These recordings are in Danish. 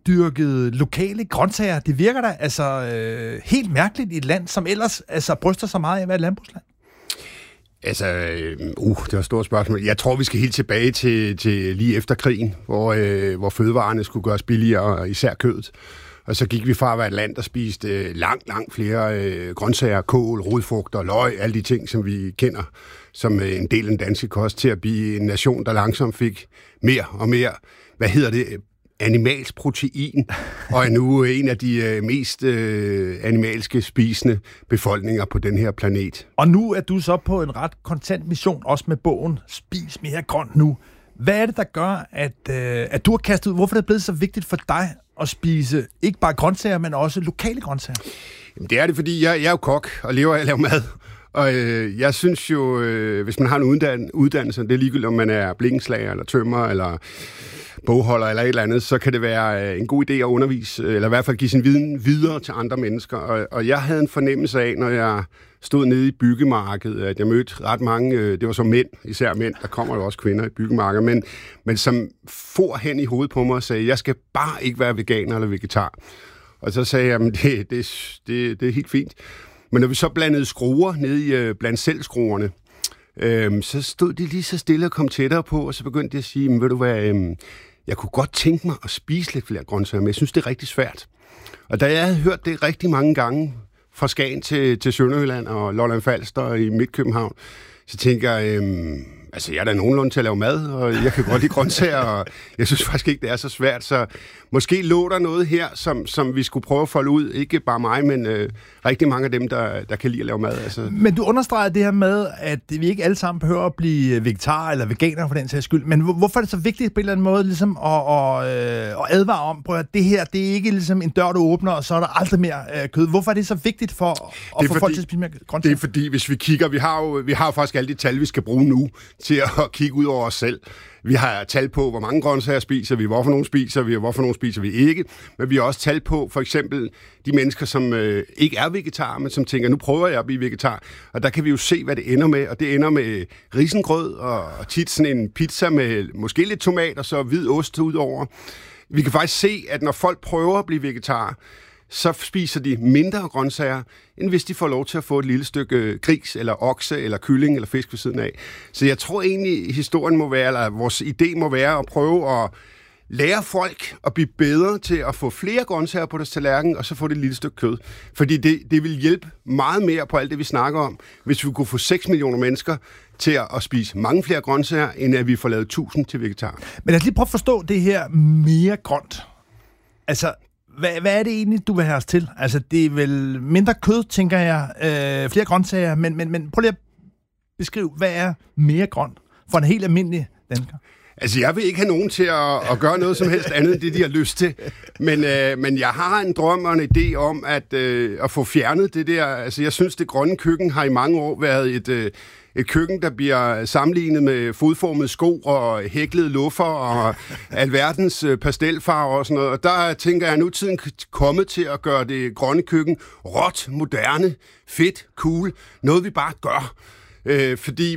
dyrket lokale grøntsager. Det virker da helt mærkeligt i et land, som ellers bryster så meget af at være et landbrugsland. Det var et stort spørgsmål. Jeg tror, vi skal helt tilbage til lige efter krigen, hvor fødevarene skulle gøres billigere, især kødet. Og så gik vi fra at være et land, der spiste langt flere grøntsager, kål, rodfrugter, løg, alle de ting, som vi kender som en del af den danske kost, til at blive en nation, der langsomt fik mere og mere, animalsk protein, og er nu en af de mest animalske spisende befolkninger på den her planet. Og nu er du så på en ret kontant mission, også med bogen Spis mere grønt nu. Hvad er det, der gør, at du har kastet ud? Hvorfor er det blevet så vigtigt for dig at spise ikke bare grøntsager, men også lokale grøntsager? Jamen, det er det, fordi jeg er jo kok og lever af at lave mad. Og jeg synes jo, hvis man har en uddannelse, det er ligegyldigt, om man er blikkenslager eller tømrer eller bogholder eller et eller andet, så kan det være en god idé at undervise, eller i hvert fald give sin viden videre til andre mennesker. Og jeg havde en fornemmelse af, når jeg stod nede i byggemarkedet, at jeg mødte ret mange, det var så mænd, især mænd, der kommer jo også kvinder i byggemarkedet, men som for hen i hovedet på mig og sagde, jeg skal bare ikke være veganer eller vegetar. Og så sagde jeg, det er helt fint. Men når vi så blandede skruer ned i blandt selv skruerne, så stod de lige så stille og kom tættere på, og så begyndte de at sige, men ved du hvad, jeg kunne godt tænke mig at spise lidt flere grøntsager, men jeg synes, det er rigtig svært. Og da jeg havde hørt det rigtig mange gange, fra Skagen til Sønderjylland og Lolland Falster i Midtkøbenhavn, så tænker jeg, jeg er da nogenlunde til at lave mad, og jeg kan godt lide grøntsager, og jeg synes faktisk ikke, det er så svært, så måske lå der noget her, som vi skulle prøve at folde ud. Ikke bare mig, men rigtig mange af dem, der kan lide at lave mad. Men du understreger det her med, at vi ikke alle sammen behøver at blive vegetarer eller veganer for den sags skyld. Men hvorfor er det så vigtigt på en eller anden måde ligesom at advare om, at det her, det er ikke ligesom en dør, du åbner, og så er der aldrig mere kød. Hvorfor er det så vigtigt for at få folk til at spise mere grøntsager? Det er fordi, hvis vi kigger, vi har jo faktisk alle de tal, vi skal bruge nu til at kigge ud over os selv. Vi har tal på, hvor mange grøntsager spiser vi, hvorfor nogle spiser vi, og hvorfor nogle spiser vi ikke. Men vi har også tal på, for eksempel, de mennesker, som ikke er vegetarer, men som tænker, nu prøver jeg at blive vegetar. Og der kan vi jo se, hvad det ender med. Og det ender med risengrød og tit sådan en pizza med måske lidt tomat og så hvid ost udover. Vi kan faktisk se, at når folk prøver at blive vegetarer, så spiser de mindre grøntsager, end hvis de får lov til at få et lille stykke gris, eller okse, eller kylling, eller fisk ved siden af. Så jeg tror egentlig, historien må være, eller vores idé må være at prøve at lære folk at blive bedre til at få flere grøntsager på deres tallerken, og så få det et lille stykke kød. Fordi det vil hjælpe meget mere på alt det, vi snakker om, hvis vi kunne få 6 millioner mennesker til at spise mange flere grøntsager, end at vi får lavet 1000 til vegetarer. Men lad os lige prøve at forstå det her mere grønt. Altså, hvad er det egentlig, du vil have os til? Altså, det er vel mindre kød, tænker jeg, flere grøntsager, men prøv lige at beskrive, hvad er mere grønt for en helt almindelig dansker? Altså, jeg vil ikke have nogen til at gøre noget som helst andet end det, de har lyst til. Men jeg har en drøm og en idé om at få fjernet det der. Altså, jeg synes, det grønne køkken har i mange år været et køkken, der bliver sammenlignet med fodformede sko og hæklede luffer og alverdens pastelfarver og sådan noget. Og der tænker jeg, at nu tiden kommet til at gøre det grønne køkken råt, moderne, fedt, cool. Noget, vi bare gør. Fordi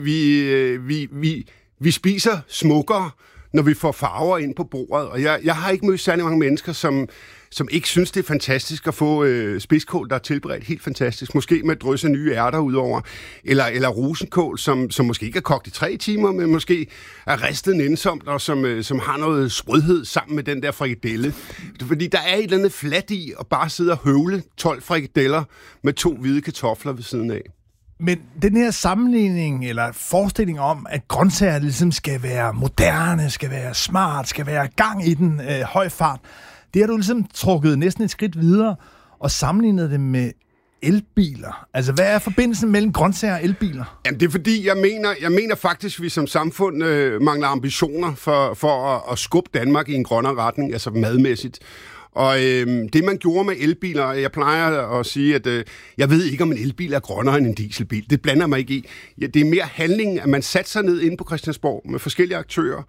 vi spiser smukkere, når vi får farver ind på bordet. Og jeg har ikke mødt særlig mange mennesker, som ikke synes, det er fantastisk at få spidskål, der er tilberedt helt fantastisk. Måske med drøs af nye ærter udover. Eller rosenkål, som måske ikke er kogt i 3 timer, men måske er ristet nænsomt, og som har noget sprødhed sammen med den der frikadelle. Fordi der er et eller andet flat i at bare sidde og høvle 12 frikadeller med 2 hvide kartofler ved siden af. Men den her sammenligning eller forestilling om, at grøntsager ligesom skal være moderne, skal være smart, skal være gang i den høj fart, det har du ligesom trukket næsten et skridt videre og sammenlignet det med elbiler. Altså, hvad er forbindelsen mellem grøntsager og elbiler? Jamen, det er fordi, jeg mener faktisk, at vi som samfund mangler ambitioner for at skubbe Danmark i en grønnere retning, altså madmæssigt. Og det, man gjorde med elbiler, jeg plejer at sige, at jeg ved ikke, om en elbil er grønnere end en dieselbil. Det blander mig ikke i. Ja, det er mere handling, at man satte sig ned inde på Christiansborg med forskellige aktører,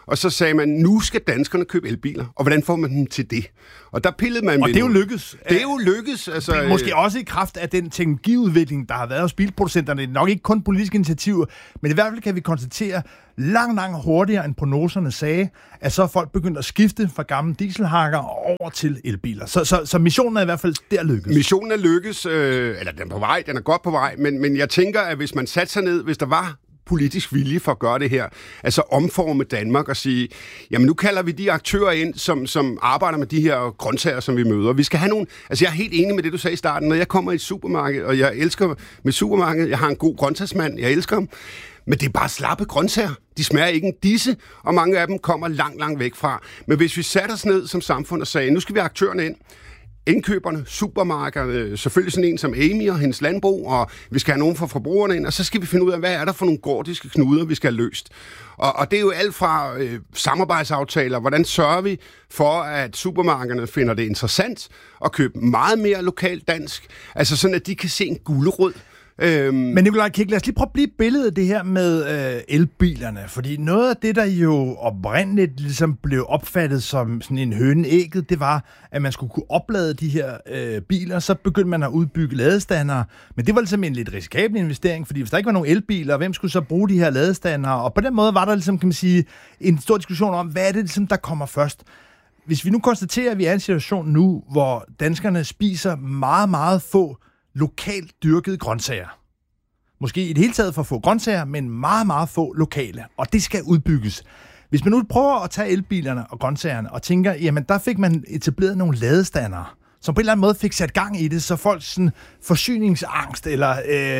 og så sagde man, nu skal danskerne købe elbiler, og hvordan får man dem til det? Og der pillede man og det er jo lykkes. Det er jo lykkes. Altså, måske også i kraft af den teknologiudvikling, der har været hos bilproducenterne. Nok ikke kun politiske initiativer, men i hvert fald kan vi konstatere, langt hurtigere end prognoserne sagde, at så er folk begyndt at skifte fra gamle dieselhakker over til elbiler. Så missionen er i hvert fald der lykkes. Missionen er lykkes, eller den er på vej, den er godt på vej, men jeg tænker, at hvis man satte sig ned, hvis der var politisk vilje for at gøre det her, altså omforme Danmark og sige, jamen nu kalder vi de aktører ind, som arbejder med de her grøntsager, som vi møder. Vi skal have nogle, altså jeg er helt enig med det, du sagde i starten, når jeg kommer i et supermarked, og jeg elsker med supermarked, jeg har en god grøntsagsmand, jeg elsker ham, men det er bare slappe grøntsager. De smager ikke en disse, og mange af dem kommer langt væk fra. Men hvis vi satte os ned som samfund og sagde, nu skal vi have aktørerne ind, indkøberne, supermarkederne, selvfølgelig sådan en som Amy og hendes landbrug, og vi skal have nogen fra forbrugerne ind, og så skal vi finde ud af, hvad er der for nogle gordiske knuder, vi skal have løst. Og det er jo alt fra samarbejdsaftaler, hvordan sørger vi for, at supermarkederne finder det interessant at købe meget mere lokalt dansk, altså sådan, at de kan se en gulerod. Men Nikolaj Kirk, lad os lige prøve at blive billedet af det her med elbilerne, fordi noget af det, der jo oprindeligt ligesom blev opfattet som sådan en høne-ægget, det var, at man skulle kunne oplade de her biler, så begyndte man at udbygge ladestandere, men det var ligesom en lidt risikabel investering, fordi hvis der ikke var nogen elbiler, hvem skulle så bruge de her ladestandere? Og på den måde var der ligesom, kan man sige, en stor diskussion om, hvad er det ligesom, der kommer først? Hvis vi nu konstaterer, at vi er i en situation nu, hvor danskerne spiser meget få lokalt dyrkede grøntsager. Måske i det hele taget for få grøntsager, men meget få lokale. Og det skal udbygges. Hvis man nu prøver at tage elbilerne og grøntsagerne og tænker, jamen der fik man etableret nogle ladestandere, som på en eller anden måde fik sat gang i det, så folks sådan, forsyningsangst, eller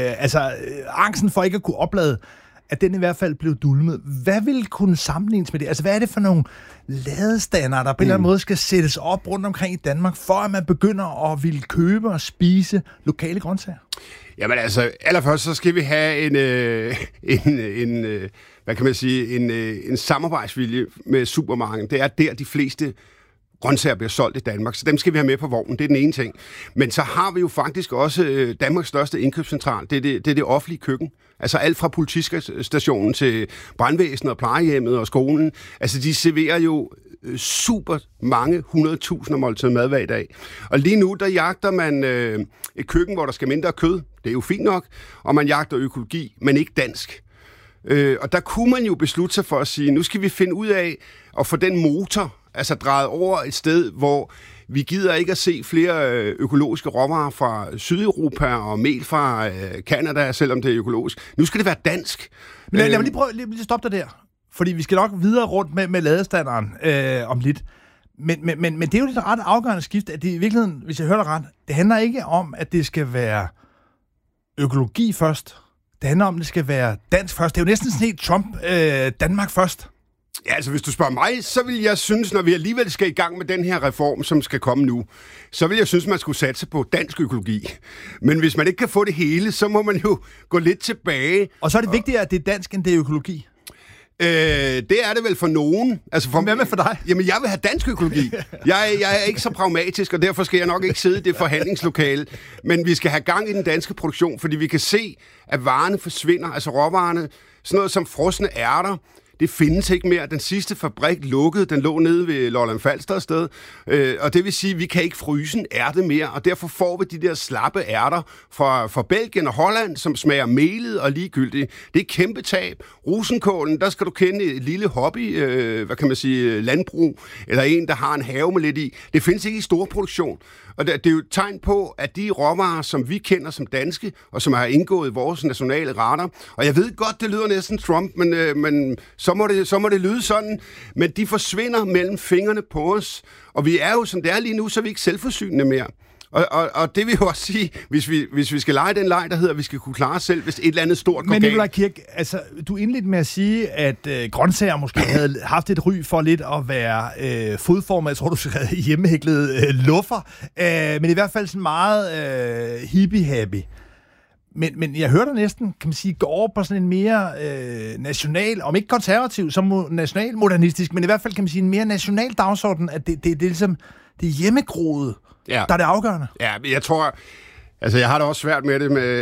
angsten for ikke at kunne oplade, at den i hvert fald blev dulmet. Hvad vil kunne sammenlignes med det? Altså, hvad er det for nogle ladestandere, der på en eller anden måde skal sættes op rundt omkring i Danmark, for at man begynder at ville købe og spise lokale grøntsager? Jamen altså, allerførst så skal vi have en samarbejdsvilje med supermarkedet. Det er der, de fleste grøntsager bliver solgt i Danmark, så dem skal vi have med på vognen. Det er den ene ting. Men så har vi jo faktisk også Danmarks største indkøbscentral. Det er det offentlige køkken. Altså alt fra politistationen til brandvæsenet og plejehjemmet og skolen. Altså de serverer jo super mange 100.000 måltider mad hver dag. Og lige nu, der jagter man et køkken, hvor der skal mindre kød. Det er jo fint nok. Og man jagter økologi, men ikke dansk. Og der kunne man jo beslutte sig for at sige, nu skal vi finde ud af at få den motor altså drejet over et sted, hvor vi gider ikke at se flere økologiske råvarer fra Sydeuropa og mel fra Canada, selvom det er økologisk. Nu skal det være dansk. Men lad mig lige prøve at stoppe dig der, fordi vi skal nok videre rundt med ladestanderen om lidt. Men det er jo det ret afgørende skift, at det i virkeligheden, hvis jeg hører dig ret, det handler ikke om, at det skal være økologi først. Det handler om, at det skal være dansk først. Det er jo næsten sådan helt Trump, Danmark først. Ja, altså hvis du spørger mig, så vil jeg synes, når vi alligevel skal i gang med den her reform, som skal komme nu, så vil jeg synes, man skulle satse på dansk økologi. Men hvis man ikke kan få det hele, så må man jo gå lidt tilbage. Og så er det vigtigere, at det er dansk, end det er økologi? Det er det vel for nogen. Altså hvad med for dig? Jamen, jeg vil have dansk økologi. Jeg er ikke så pragmatisk, og derfor skal jeg nok ikke sidde i det forhandlingslokale. Men vi skal have gang i den danske produktion, fordi vi kan se, at varerne forsvinder. Altså råvarerne, sådan noget som frosne ærter, det findes ikke mere. Den sidste fabrik lukkede, den lå nede ved Lolland Falster sted. Og det vil sige, at vi kan ikke fryse en ærte mere, og derfor får vi de der slappe ærter fra Belgien og Holland, som smager melet og ligegyldigt. Det er kæmpe tab. Rosenkålen, der skal du kende et lille hobby, landbrug, eller en, der har en have med lidt i. Det findes ikke i stor produktion. Og det er jo et tegn på, at de råvarer, som vi kender som danske, og som har indgået i vores nationale radar, og jeg ved godt, det lyder næsten Trump, men så må det lyde sådan, men de forsvinder mellem fingrene på os, og vi er jo, som det er lige nu, så er vi ikke selvforsynende mere. Og det vil jo også sige, hvis vi skal lege den leg, der hedder, at vi skal kunne klare os selv, hvis et eller andet stort går galt. Men Nikolaj Kirk, altså, du indledte med at sige, at grøntsager måske havde haft et ry for lidt at være fodformet, jeg tror, du skrev hjemmehæklede luffer, men i hvert fald sådan meget hippie-happy. Men jeg hørte næsten, kan man sige, gå over på sådan en mere national, om ikke konservativ, som nationalmodernistisk, men i hvert fald kan man sige en mere national dagsorden, at det er ligesom det hjemmegroede, der er det afgørende. Ja, jeg tror, Altså, jeg har da også svært med det med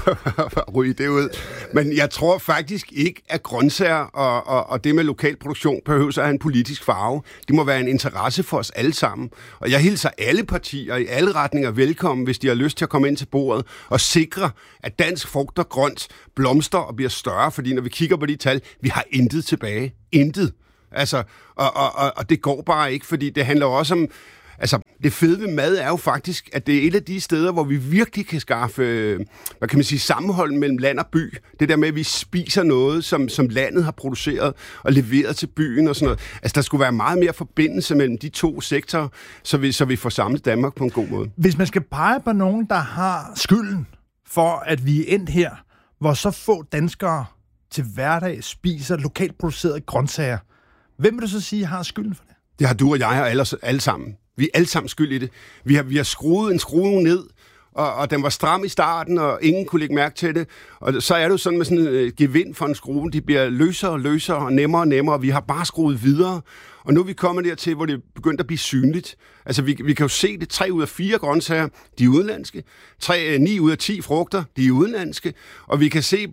at ryge det ud. Men jeg tror faktisk ikke, at grøntsager og det med lokal produktion behøver at have en politisk farve. Det må være en interesse for os alle sammen. Og jeg hilser alle partier i alle retninger velkommen, hvis de har lyst til at komme ind til bordet og sikre, at dansk frugt og grønt blomster og bliver større. Fordi når vi kigger på de tal, vi har intet tilbage. Intet. Altså, og det går bare ikke, fordi det handler også om... Altså, det fede ved mad er jo faktisk, at det er et af de steder, hvor vi virkelig kan skaffe, hvad kan man sige, sammenhold mellem land og by. Det der med, at vi spiser noget, som landet har produceret og leveret til byen og sådan noget. Altså, der skulle være meget mere forbindelse mellem de to sektorer, så vi får samlet Danmark på en god måde. Hvis man skal pege på nogen, der har skylden for, at vi er endt her, hvor så få danskere til hverdag spiser lokalt producerede grøntsager, hvem vil du så sige har skylden for det? Det har du og jeg og alle sammen. Vi er alle sammen skyld i det. Vi har skruet en skrue ned, og den var stram i starten, og ingen kunne lægge mærke til det. Og så er det jo sådan med sådan en gevind for en skrue. De bliver løsere og løsere og nemmere og nemmere, og vi har bare skruet videre. Og nu er vi kommet dertil, hvor det er begyndt at blive synligt. Altså, vi kan jo se det. 3 ud af 4 grøntsager, de er udenlandske. 9 ud af 10 frugter, de er udenlandske. Og vi kan se,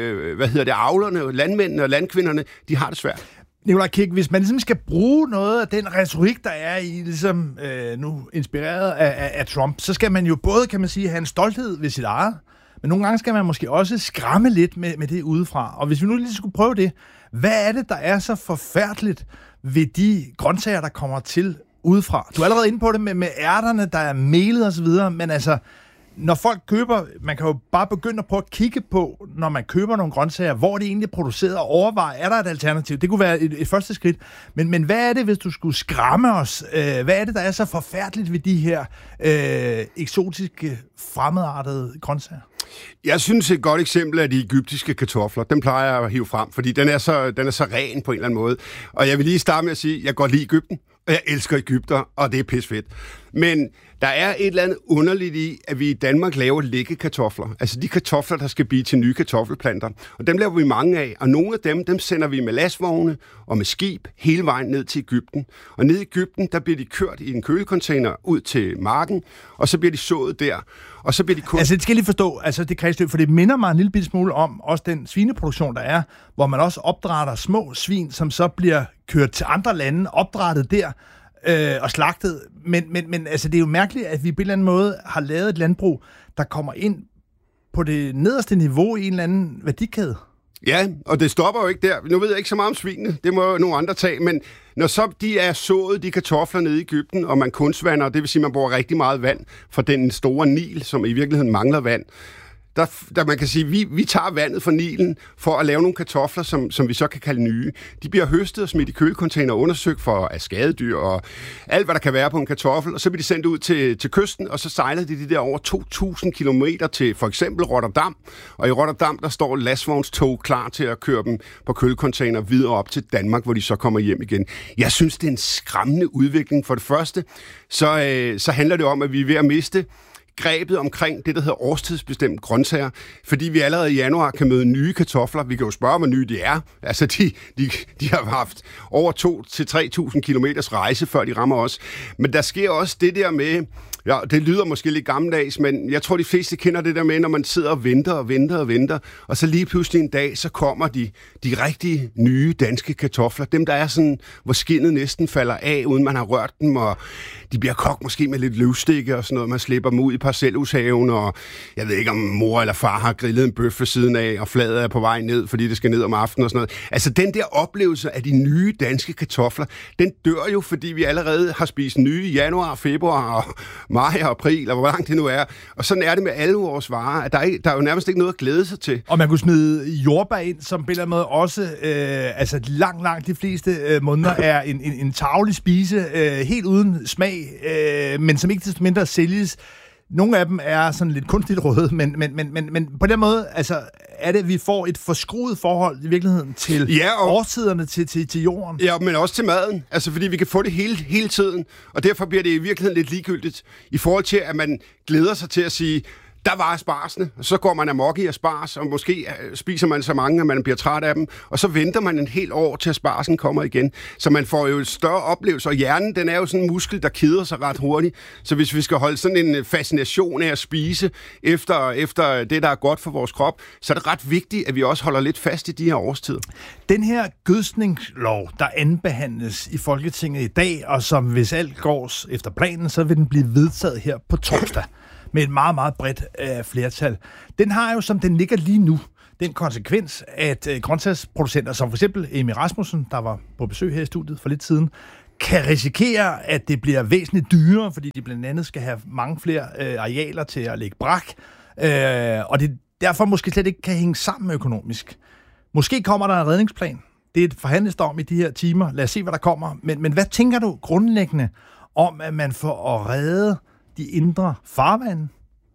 avlerne, landmændene og landkvinderne, de har det svært. Nicolaj Kirk, hvis man ligesom skal bruge noget af den retorik, der er i, ligesom nu inspireret af Trump, så skal man jo både, kan man sige, have en stolthed ved sit eget, men nogle gange skal man måske også skræmme lidt med det udefra. Og hvis vi nu lige skulle prøve det, hvad er det, der er så forfærdeligt ved de grøntsager, der kommer til udefra? Du er allerede inde på det med ærterne, der er melet og så videre, men altså... Når folk køber, man kan jo bare begynde at prøve at kigge på, når man køber nogle grøntsager, hvor det egentlig er produceret, og overveje, er der et alternativ? Det kunne være et første skridt. Men hvad er det, hvis du skulle skræmme os? Hvad er det, der er så forfærdeligt ved de her eksotiske, fremmedartede grøntsager? Jeg synes, et godt eksempel er de egyptiske kartofler. Den plejer jeg at hive frem, fordi den er så ren på en eller anden måde. Og jeg vil lige starte med at sige, at jeg godt lide Egypten, og jeg elsker Egypter, og det er pisfedt. Men der er et eller andet underligt i, at vi i Danmark laver læggekartofler. Altså de kartofler, der skal blive til nye kartoffelplanter. Og dem laver vi mange af, og nogle af dem sender vi med lastvogne og med skib hele vejen ned til Egypten. Og ned i Egypten, der bliver de kørt i en kølecontainer ud til marken, og så bliver de sået der. Og så bliver de kun... Altså det skal jeg lige forstå, altså det kredsløb, for det minder mig en lille smule om også den svineproduktion, der er, hvor man også opdrætter små svin, som så bliver kørt til andre lande, opdrættet der, og slagtet. Men altså, det er jo mærkeligt, at vi på en eller anden måde har lavet et landbrug, der kommer ind på det nederste niveau i en eller anden værdikæde. Ja, og det stopper jo ikke der. Nu ved jeg ikke så meget om svinene, det må nogle andre tage, men når så de er sået, de kartofler nede i Egypten, og man kunstvander, det vil sige, at man bruger rigtig meget vand fra den store Nil, som i virkeligheden mangler vand, der man kan sige, vi tager vandet fra Nilen for at lave nogle kartofler, som vi så kan kalde nye. De bliver høstet og smidt i kølecontainer og undersøgt for af skadedyr og alt, hvad der kan være på en kartoffel, og så bliver de sendt ud til kysten, og så sejler de der over 2.000 kilometer til for eksempel Rotterdam. Og i Rotterdam, der står lastvognstog klar til at køre dem på kølecontainer videre op til Danmark, hvor de så kommer hjem igen. Jeg synes, det er en skræmmende udvikling. For det første, så handler det om, at vi er ved at miste grebet omkring det, der hedder årstidsbestemt grøntsager, fordi vi allerede i januar kan møde nye kartofler. Vi kan jo spørge, hvor nye de er. Altså, de har haft over 2.000 til 3.000 kilometers rejse, før de rammer os. Men der sker også det der med, ja, det lyder måske lidt gammeldags, men jeg tror, de fleste kender det der med, når man sidder og venter, og så lige pludselig en dag, så kommer de rigtige nye danske kartofler. Dem, der er sådan, hvor skindet næsten falder af, uden man har rørt dem, og de bliver kogt måske med lidt løvstikke og sådan noget. Man slipper dem ud i parcelhushaven, og jeg ved ikke, om mor eller far har grillet en bøf ved siden af, og fladet er på vej ned, fordi det skal ned om aftenen og sådan noget. Altså, den der oplevelse af de nye danske kartofler, den dør jo, fordi vi allerede har spist nye i januar, februar og maj og april, og hvor langt det nu er. Og sådan er det med alle vores varer, at der er jo nærmest ikke noget at glæde sig til. Og man kunne smide jordbær ind, som på en eller anden måde også, altså langt de fleste måneder er en tarvelig spise, helt uden smag, men som ikke desto mindre sælges. Nogle af dem er sådan lidt kunstigt røde, men på den måde, altså, er det, at vi får et forskruet forhold i virkeligheden til årstiderne, til jorden. Ja, men også til maden. Altså, fordi vi kan få det hele tiden, og derfor bliver det i virkeligheden lidt ligegyldigt i forhold til, at man glæder sig til at sige, der var aspargesne, så går man amok i asparges, og måske spiser man så mange, at man bliver træt af dem, og så venter man en hel år til aspargesen kommer igen. Så man får jo et større oplevelse, og hjernen, den er jo sådan en muskel, der keder sig ret hurtigt. Så hvis vi skal holde sådan en fascination af at spise efter det, der er godt for vores krop, så er det ret vigtigt, at vi også holder lidt fast i de her årstider. Den her gødskningslov, der anbehandles i Folketinget i dag, og som hvis alt går efter planen, så vil den blive vedtaget her på torsdag med et meget, meget bredt flertal. Den har jo, som den ligger lige nu, den konsekvens, at grøntsagsproducenter, som for eksempel Emil Rasmussen, der var på besøg her i studiet for lidt siden, kan risikere, at det bliver væsentligt dyrere, fordi de blandt andet skal have mange flere arealer til at lægge brak, og det derfor måske slet ikke kan hænge sammen økonomisk. Måske kommer der en redningsplan. Det er et forhandlingsdom i de her timer. Lad os se, hvad der kommer. Men hvad tænker du grundlæggende om, at man får at redde de indre farvande,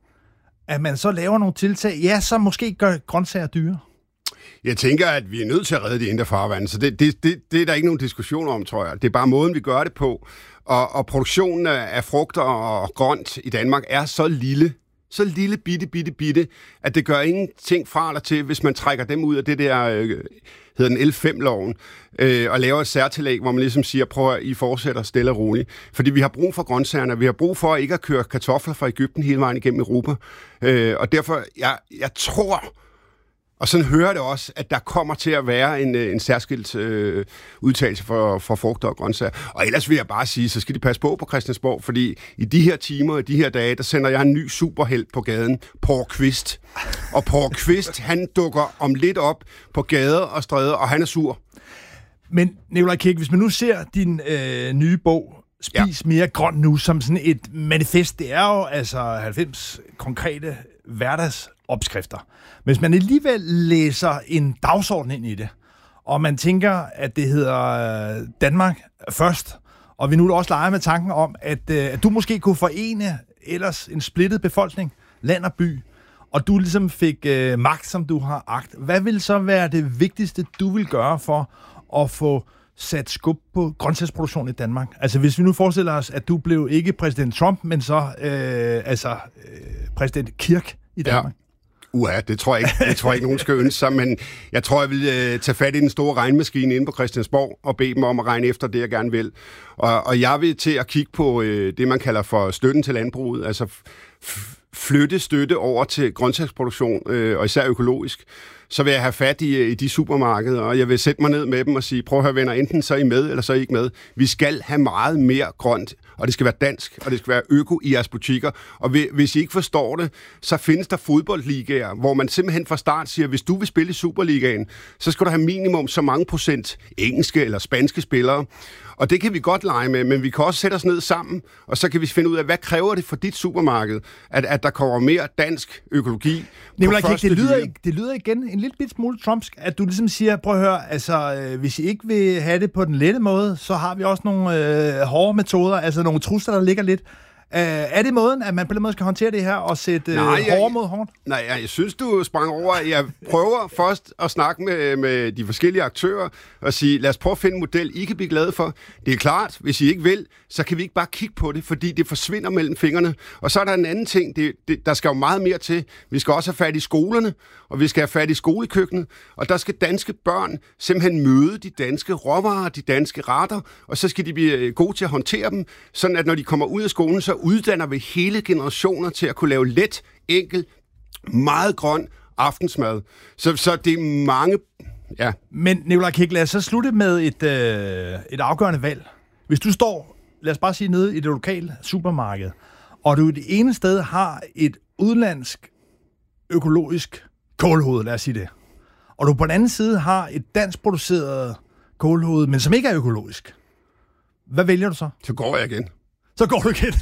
at man så laver nogle tiltag, så måske gør grøntsager dyre? Jeg tænker, at vi er nødt til at redde de indre farvande, så det er der ikke nogen diskussion om, tror jeg. Det er bare måden, vi gør det på. Og produktionen af frugter og grønt i Danmark er så lille, bitte, at det gør ingenting fra eller til, hvis man trækker dem ud af det der, hedder den L5-loven, og laver et særtillæg, hvor man ligesom siger, prøv at I fortsætter stille og roligt. Fordi vi har brug for grøntsagerne, vi har brug for ikke at køre kartofler fra Egypten hele vejen igennem Europa. Og derfor, jeg tror, og sådan hører det også, at der kommer til at være en særskilt udtalelse for frugter og grøntsager. Og ellers vil jeg bare sige, så skal de passe på Christiansborg, fordi i de her timer, i de her dage, der sender jeg en ny superhelt på gaden, Poul Kvist. Og Poul Kvist, han dukker om lidt op på gader og stræder, og han er sur. Men Nikolaj Kirk, hvis man nu ser din nye bog, Spis mere grønt nu, som sådan et manifest, det er jo altså 90 konkrete hverdagsopskrifter. Hvis man alligevel læser en dagsorden ind i det, og man tænker, at det hedder Danmark først, og vi nu også leger med tanken om, at du måske kunne forene ellers en splittet befolkning, land og by, og du ligesom fik magt, som du har agt. Hvad vil så være det vigtigste, du vil gøre for at få sat skub på grøntsagsproduktion i Danmark? Altså hvis vi nu forestiller os, at du blev ikke præsident Trump, men så præsident Kirk i Danmark. Ja. Det tror jeg ikke, nogen skal ønske sig, men jeg tror, jeg vil tage fat i den store regnmaskine inde på Christiansborg og bede dem om at regne efter det, jeg gerne vil. Og jeg vil til at kigge på det, man kalder for støtten til landbruget, altså flytte støtte over til grøntsagsproduktion, og især økologisk. Så vil jeg have fat i de supermarkeder, og jeg vil sætte mig ned med dem og sige, prøv at høre venner, enten så er I med, eller så er I ikke med. Vi skal have meget mere grønt, og det skal være dansk, og det skal være øko i jeres butikker. Og hvis I ikke forstår det, så findes der fodboldligaer, hvor man simpelthen fra start siger, hvis du vil spille i Superligaen, så skal du have minimum så mange procent engelske eller spanske spillere. Og det kan vi godt lege med, men vi kan også sætte os ned sammen, og så kan vi finde ud af, hvad kræver det for dit supermarked, at der kommer mere dansk økologi. Nikolaj Kirk, det lyder igen en lille bit smule trumpsk, at du ligesom siger, prøv at høre, altså hvis I ikke vil have det på den lette måde, så har vi også nogle hårde metoder, altså nogle trusler, der ligger lidt. Er det måden, at man på den måde skal håndtere det her og sætte hårdt mod hårdt? Nej, jeg synes, du sprang over. Jeg prøver først at snakke med de forskellige aktører og sige, lad os prøve at finde en model, I kan blive glade for. Det er klart, hvis I ikke vil, så kan vi ikke bare kigge på det, fordi det forsvinder mellem fingrene. Og så er der en anden ting, der skal jo meget mere til. Vi skal også have fat i skolerne, og vi skal have fat i skolekøkkenet, og der skal danske børn simpelthen møde de danske råvarer, de danske retter, og så skal de blive gode til at håndtere dem, sådan at når de kommer ud af skolen, så uddanner vi hele generationer til at kunne lave let, enkel, meget grøn aftensmad. Så det er mange... Ja. Men Nikolaj Kirk, lad os så slutte med et afgørende valg. Hvis du står, lad os bare sige, nede i det lokale supermarked, og du i det ene sted har et udenlandsk økologisk kålhoved, lad os sige det, og du på den anden side har et dansk produceret kålhoved, men som ikke er økologisk, hvad vælger du så? Så går jeg igen. Så går du igen.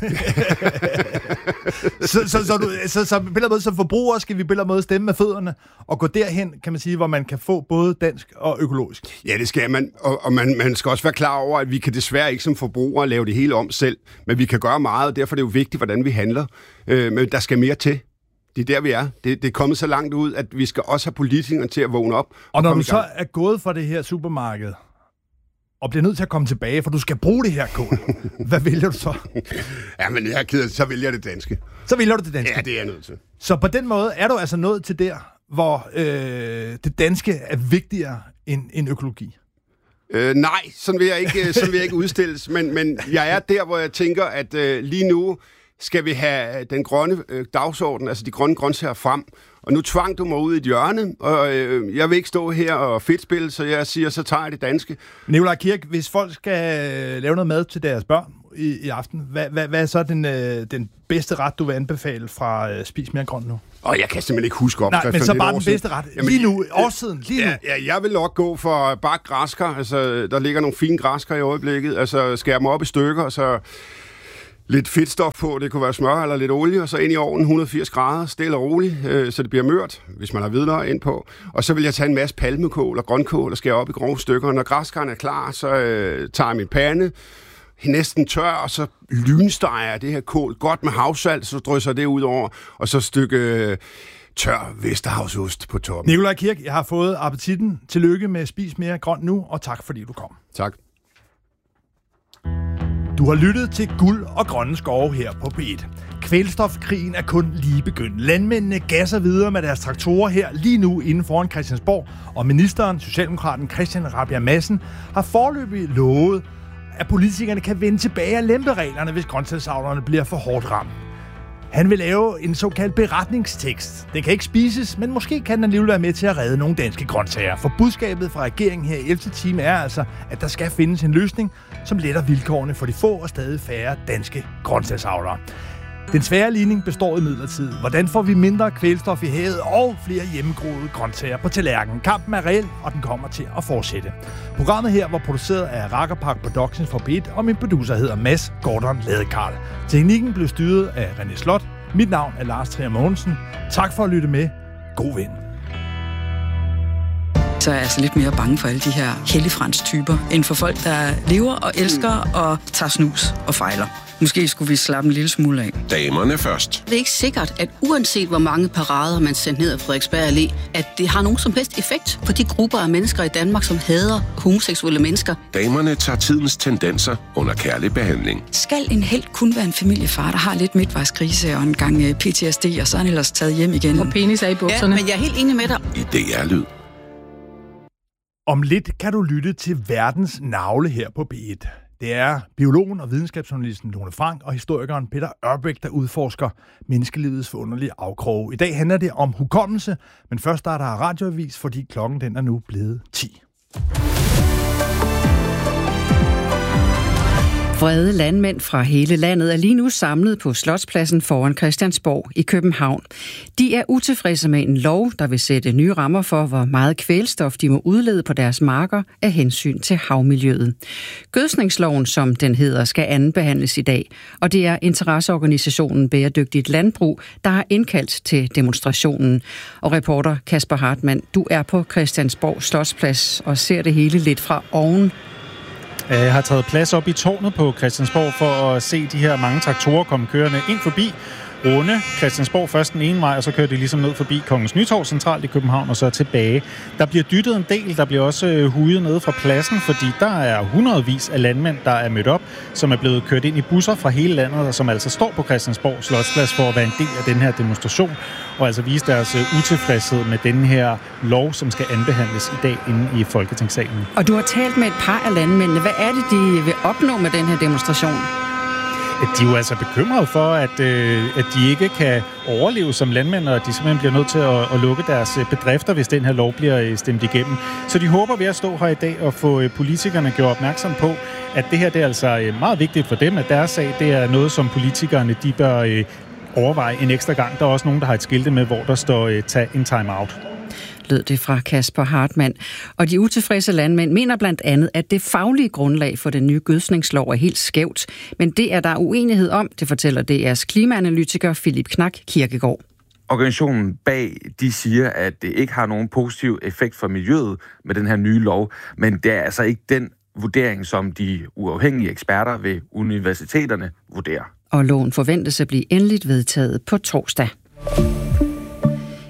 så på en eller måde som forbruger skal vi på en eller anden måde stemme med fødderne og gå derhen, kan man sige, hvor man kan få både dansk og økologisk. Ja, det skal man. Og man skal også være klar over, at vi kan desværre ikke som forbrugere lave det hele om selv, men vi kan gøre meget, og derfor er det jo vigtigt, hvordan vi handler. Men der skal mere til. Det er der, vi er. Det er kommet så langt ud, at vi skal også have politikerne til at vågne op. Og når du så er gået fra det her supermarked, og bliver nødt til at komme tilbage, for du skal bruge det her kål. Hvad vælger du så? Jamen, jeg er ked af, så vælger jeg det danske. Så vælger du det danske? Ja, det er jeg nødt til. Så på den måde er du altså nået til der, hvor det danske er vigtigere end økologi? Nej, sådan vil jeg ikke udstilles, men jeg er der, hvor jeg tænker, at lige nu skal vi have den grønne dagsorden, altså de grønne grøntsager frem. Og nu tvang du mig ud i et hjørne, og jeg vil ikke stå her og fedtspille, så jeg siger, så tager jeg det danske. Nikolaj Kirk, hvis folk skal lave noget mad til deres børn i aften, hvad er så den bedste ret, du vil anbefale fra Spis Mere Grønt nu? Jeg kan simpelthen ikke huske op. Nej, men så bare den bedste ret. Lige nu, årssiden, lige nu. Ja, jeg vil nok gå for bagt græskar. Altså, der ligger nogle fine græskar i øjeblikket. Altså, skære dem op i stykker, og så lidt fedtstof på. Det kunne være smør eller lidt olie, og så ind i ovnen 180 grader, stille og roligt, så det bliver mørt, hvis man har hvidløg ind på. Og så vil jeg tage en masse palmekål og grønkål og skære op i grove stykker. Når græskaren er klar, så tager jeg min pande, næsten tør, og så lynsteger jeg det her kål godt med havsalt, så drysser det ud over, og så et stykke tør Vesterhavsost på toppen. Nikolaj Kirk, jeg har fået appetitten. Tillykke med Spis Mere Grønt nu, og tak fordi du kom. Tak. Du har lyttet til Guld og Grønne Skove her på P1. Kvælstofkrigen er kun lige begyndt. Landmændene gasser videre med deres traktorer her lige nu inden foran Christiansborg, og ministeren, socialdemokraten Christian Rabjerg Madsen, har foreløbig lovet, at politikerne kan vende tilbage og lempe reglerne, hvis grøntsagsavlerne bliver for hårdt ramt. Han vil lave en såkaldt beretningstekst. Den kan ikke spises, men måske kan den alligevel være med til at redde nogle danske grøntsager. For budskabet fra regeringen her i 11. time er altså, at der skal findes en løsning, som letter vilkårene for de få og stadig færre danske grøntsagsavlere. Den svære ligning består imidlertid. Hvordan får vi mindre kvælstof i havet og flere hjemmegroede grøntsager på tallerkenen? Kampen er reel, og den kommer til at fortsætte. Programmet her var produceret af Rakkerpark Productions for P1, og min producer hedder Mads Gordon Ladekarl. Teknikken blev styret af René Slot. Mit navn er Lars Trier Mogensen. Tak for at lytte med. God vind. Så er jeg altså lidt mere bange for alle de her helligfrans-typer, end for folk, der lever og elsker og tager snus og fejler. Måske skulle vi slappe en lille smule af. Damerne først. Det er ikke sikkert, at uanset hvor mange parader man sender ned af Frederiksberg Allé, at det har nogen som helst effekt på de grupper af mennesker i Danmark, som hader homoseksuelle mennesker. Damerne tager tidens tendenser under kærlig behandling. Skal en helt kun være en familiefar, der har lidt midtvejskrise og en gang PTSD, og så er han ellers taget hjem igen? Og penis er i bukserne. Ja, men jeg er helt enig med dig. I DR-lyd. Om lidt kan du lytte til verdens navle her på P1. Det er biologen og videnskabsjournalisten Lone Frank og historikeren Peter Ørbæk, der udforsker menneskelivets forunderlige afkroge. I dag handler det om hukommelse, men først starter der radioavis, fordi klokken den er nu blevet 10. Vrede landmænd fra hele landet er lige nu samlet på Slotspladsen foran Christiansborg i København. De er utilfredse med en lov, der vil sætte nye rammer for, hvor meget kvælstof de må udlede på deres marker af hensyn til havmiljøet. Gødsningsloven, som den hedder, skal andenbehandles i dag, og det er interesseorganisationen Bæredygtigt Landbrug, der har indkaldt til demonstrationen. Og reporter Kasper Hartmann, du er på Christiansborg Slotsplads og ser det hele lidt fra oven. Jeg har taget plads op i tårnet på Christiansborg for at se de her mange traktorer komme kørende ind forbi. Runde Christiansborg først den ene vej, og så kører de ligesom ned forbi Kongens Nytorv centralt i København og så tilbage. Der bliver dyttet en del, der bliver også hujet nede fra pladsen, fordi der er hundredvis af landmænd, der er mødt op, som er blevet kørt ind i busser fra hele landet, og som altså står på Christiansborg Slotsplads for at være en del af den her demonstration, og altså vise deres utilfredshed med den her lov, som skal anbehandles i dag inde i Folketingssalen. Og du har talt med et par af landmændene. Hvad er det, de vil opnå med den her demonstration? De er jo altså bekymrede for, at de ikke kan overleve som landmænd, og at de simpelthen bliver nødt til at lukke deres bedrifter, hvis den her lov bliver stemt igennem. Så de håber ved at stå her i dag og få politikerne gjort opmærksom på, at det her det er altså meget vigtigt for dem, at deres sag det er noget, som politikerne de bør overveje en ekstra gang. Der er også nogen, der har et skilte med, hvor der står tag en time-out. Lød det fra Kasper Hartmann. Og de utilfredse landmænd mener blandt andet, at det faglige grundlag for den nye gødsningslov er helt skævt. Men det er der uenighed om, det fortæller DR's klimaanalytiker Philip Knak Kirkegaard. Organisationen bag, de siger, at det ikke har nogen positiv effekt for miljøet med den her nye lov, men det er altså ikke den vurdering, som de uafhængige eksperter ved universiteterne vurderer. Og loven forventes at blive endeligt vedtaget på torsdag.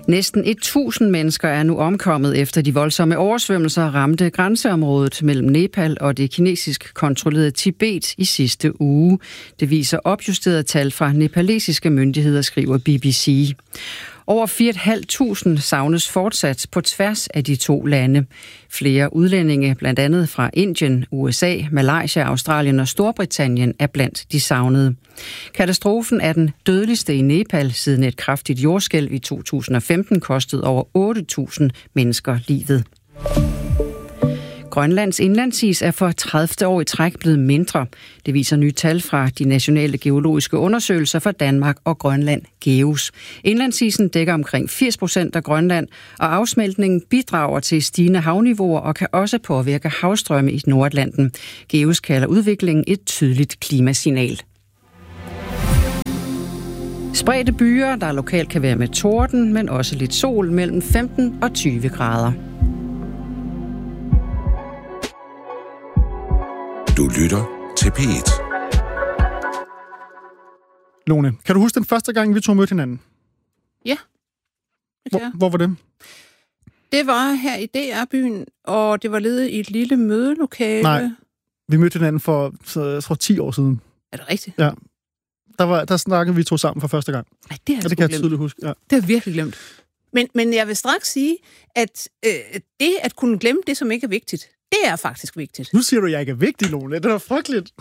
Næsten 1000 mennesker er nu omkommet efter de voldsomme oversvømmelser ramte grænseområdet mellem Nepal og det kinesisk kontrollerede Tibet i sidste uge. Det viser opjusterede tal fra nepalesiske myndigheder, skriver BBC. Over 4.500 savnes fortsat på tværs af de to lande. Flere udlændinge, blandt andet fra Indien, USA, Malaysia, Australien og Storbritannien, er blandt de savnede. Katastrofen er den dødeligste i Nepal siden et kraftigt jordskælv i 2015 kostede over 8.000 mennesker livet. Grønlands indlandsis er for 30. år i træk blevet mindre. Det viser nye tal fra de nationale geologiske undersøgelser for Danmark og Grønland, GEOS. Indlandsisen dækker omkring 80% af Grønland, og afsmeltningen bidrager til stigende havniveauer og kan også påvirke havstrømme i Nordatlanten. GEOS kalder udviklingen et tydeligt klimasignal. Spredte byer, der lokalt kan være med torden, men også lidt sol mellem 15 og 20 grader. Du lytter til P1. Lone, kan du huske den første gang, vi to mødte hinanden? Ja. Hvor var det? Det var her i DR-byen, og det var ledet i et lille mødelokale. Nej, vi mødte hinanden for, jeg tror, 10 år siden. Er det rigtigt? Ja. Der snakkede vi to sammen for første gang. Ej, det kan jeg tydeligt huske. Ja. Det har jeg virkelig glemt. Men jeg vil straks sige, at det at kunne glemme det, som ikke er vigtigt, det er faktisk vigtigt. Nu siger du, at jeg ikke er vigtig, Lone. Det er frygteligt.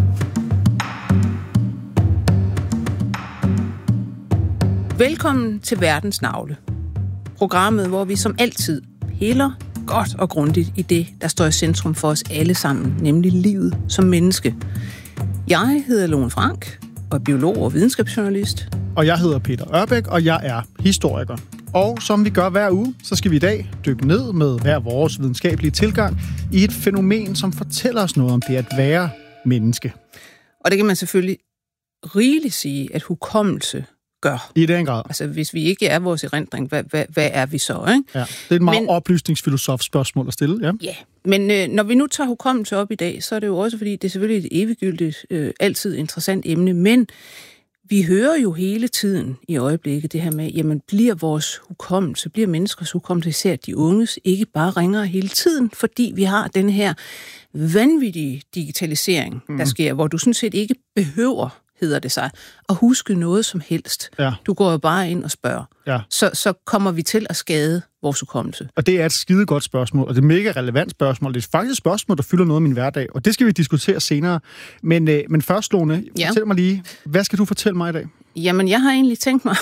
Velkommen til Verdens Navle. Programmet, hvor vi som altid piller godt og grundigt i det, der står i centrum for os alle sammen, nemlig livet som menneske. Jeg hedder Lone Frank, og er biolog og videnskabsjournalist. Og jeg hedder Peter Ørbæk, og jeg er historiker. Og som vi gør hver uge, så skal vi i dag dykke ned med hver vores videnskabelige tilgang i et fænomen, som fortæller os noget om det at være menneske. Og det kan man selvfølgelig rigeligt sige, at hukommelse gør. I den grad. Altså, hvis vi ikke er vores erindring, hvad er vi så, ikke? Ja, det er et meget oplysningsfilosof spørgsmål at stille, ja. Ja, men når vi nu tager hukommelse op i dag, så er det jo også, fordi det er selvfølgelig et eviggyldigt, altid interessant emne, men vi hører jo hele tiden i øjeblikket det her med, jamen bliver vores hukommelse, bliver menneskers hukommelse, især de unges, ikke bare ringer hele tiden, fordi vi har den her vanvittige digitalisering, der sker, hvor du sådan set ikke behøver, hedder det sig, at huske noget som helst. Ja. Du går jo bare ind og spørger. Ja. Så kommer vi til at skade vores hukommelse. Og det er et skide godt spørgsmål, og det er et mega relevant spørgsmål. Det er faktisk et spørgsmål, der fylder noget af min hverdag, og det skal vi diskutere senere. Men først, Lone, fortæl mig lige, hvad skal du fortælle mig i dag? Jamen, jeg har egentlig tænkt mig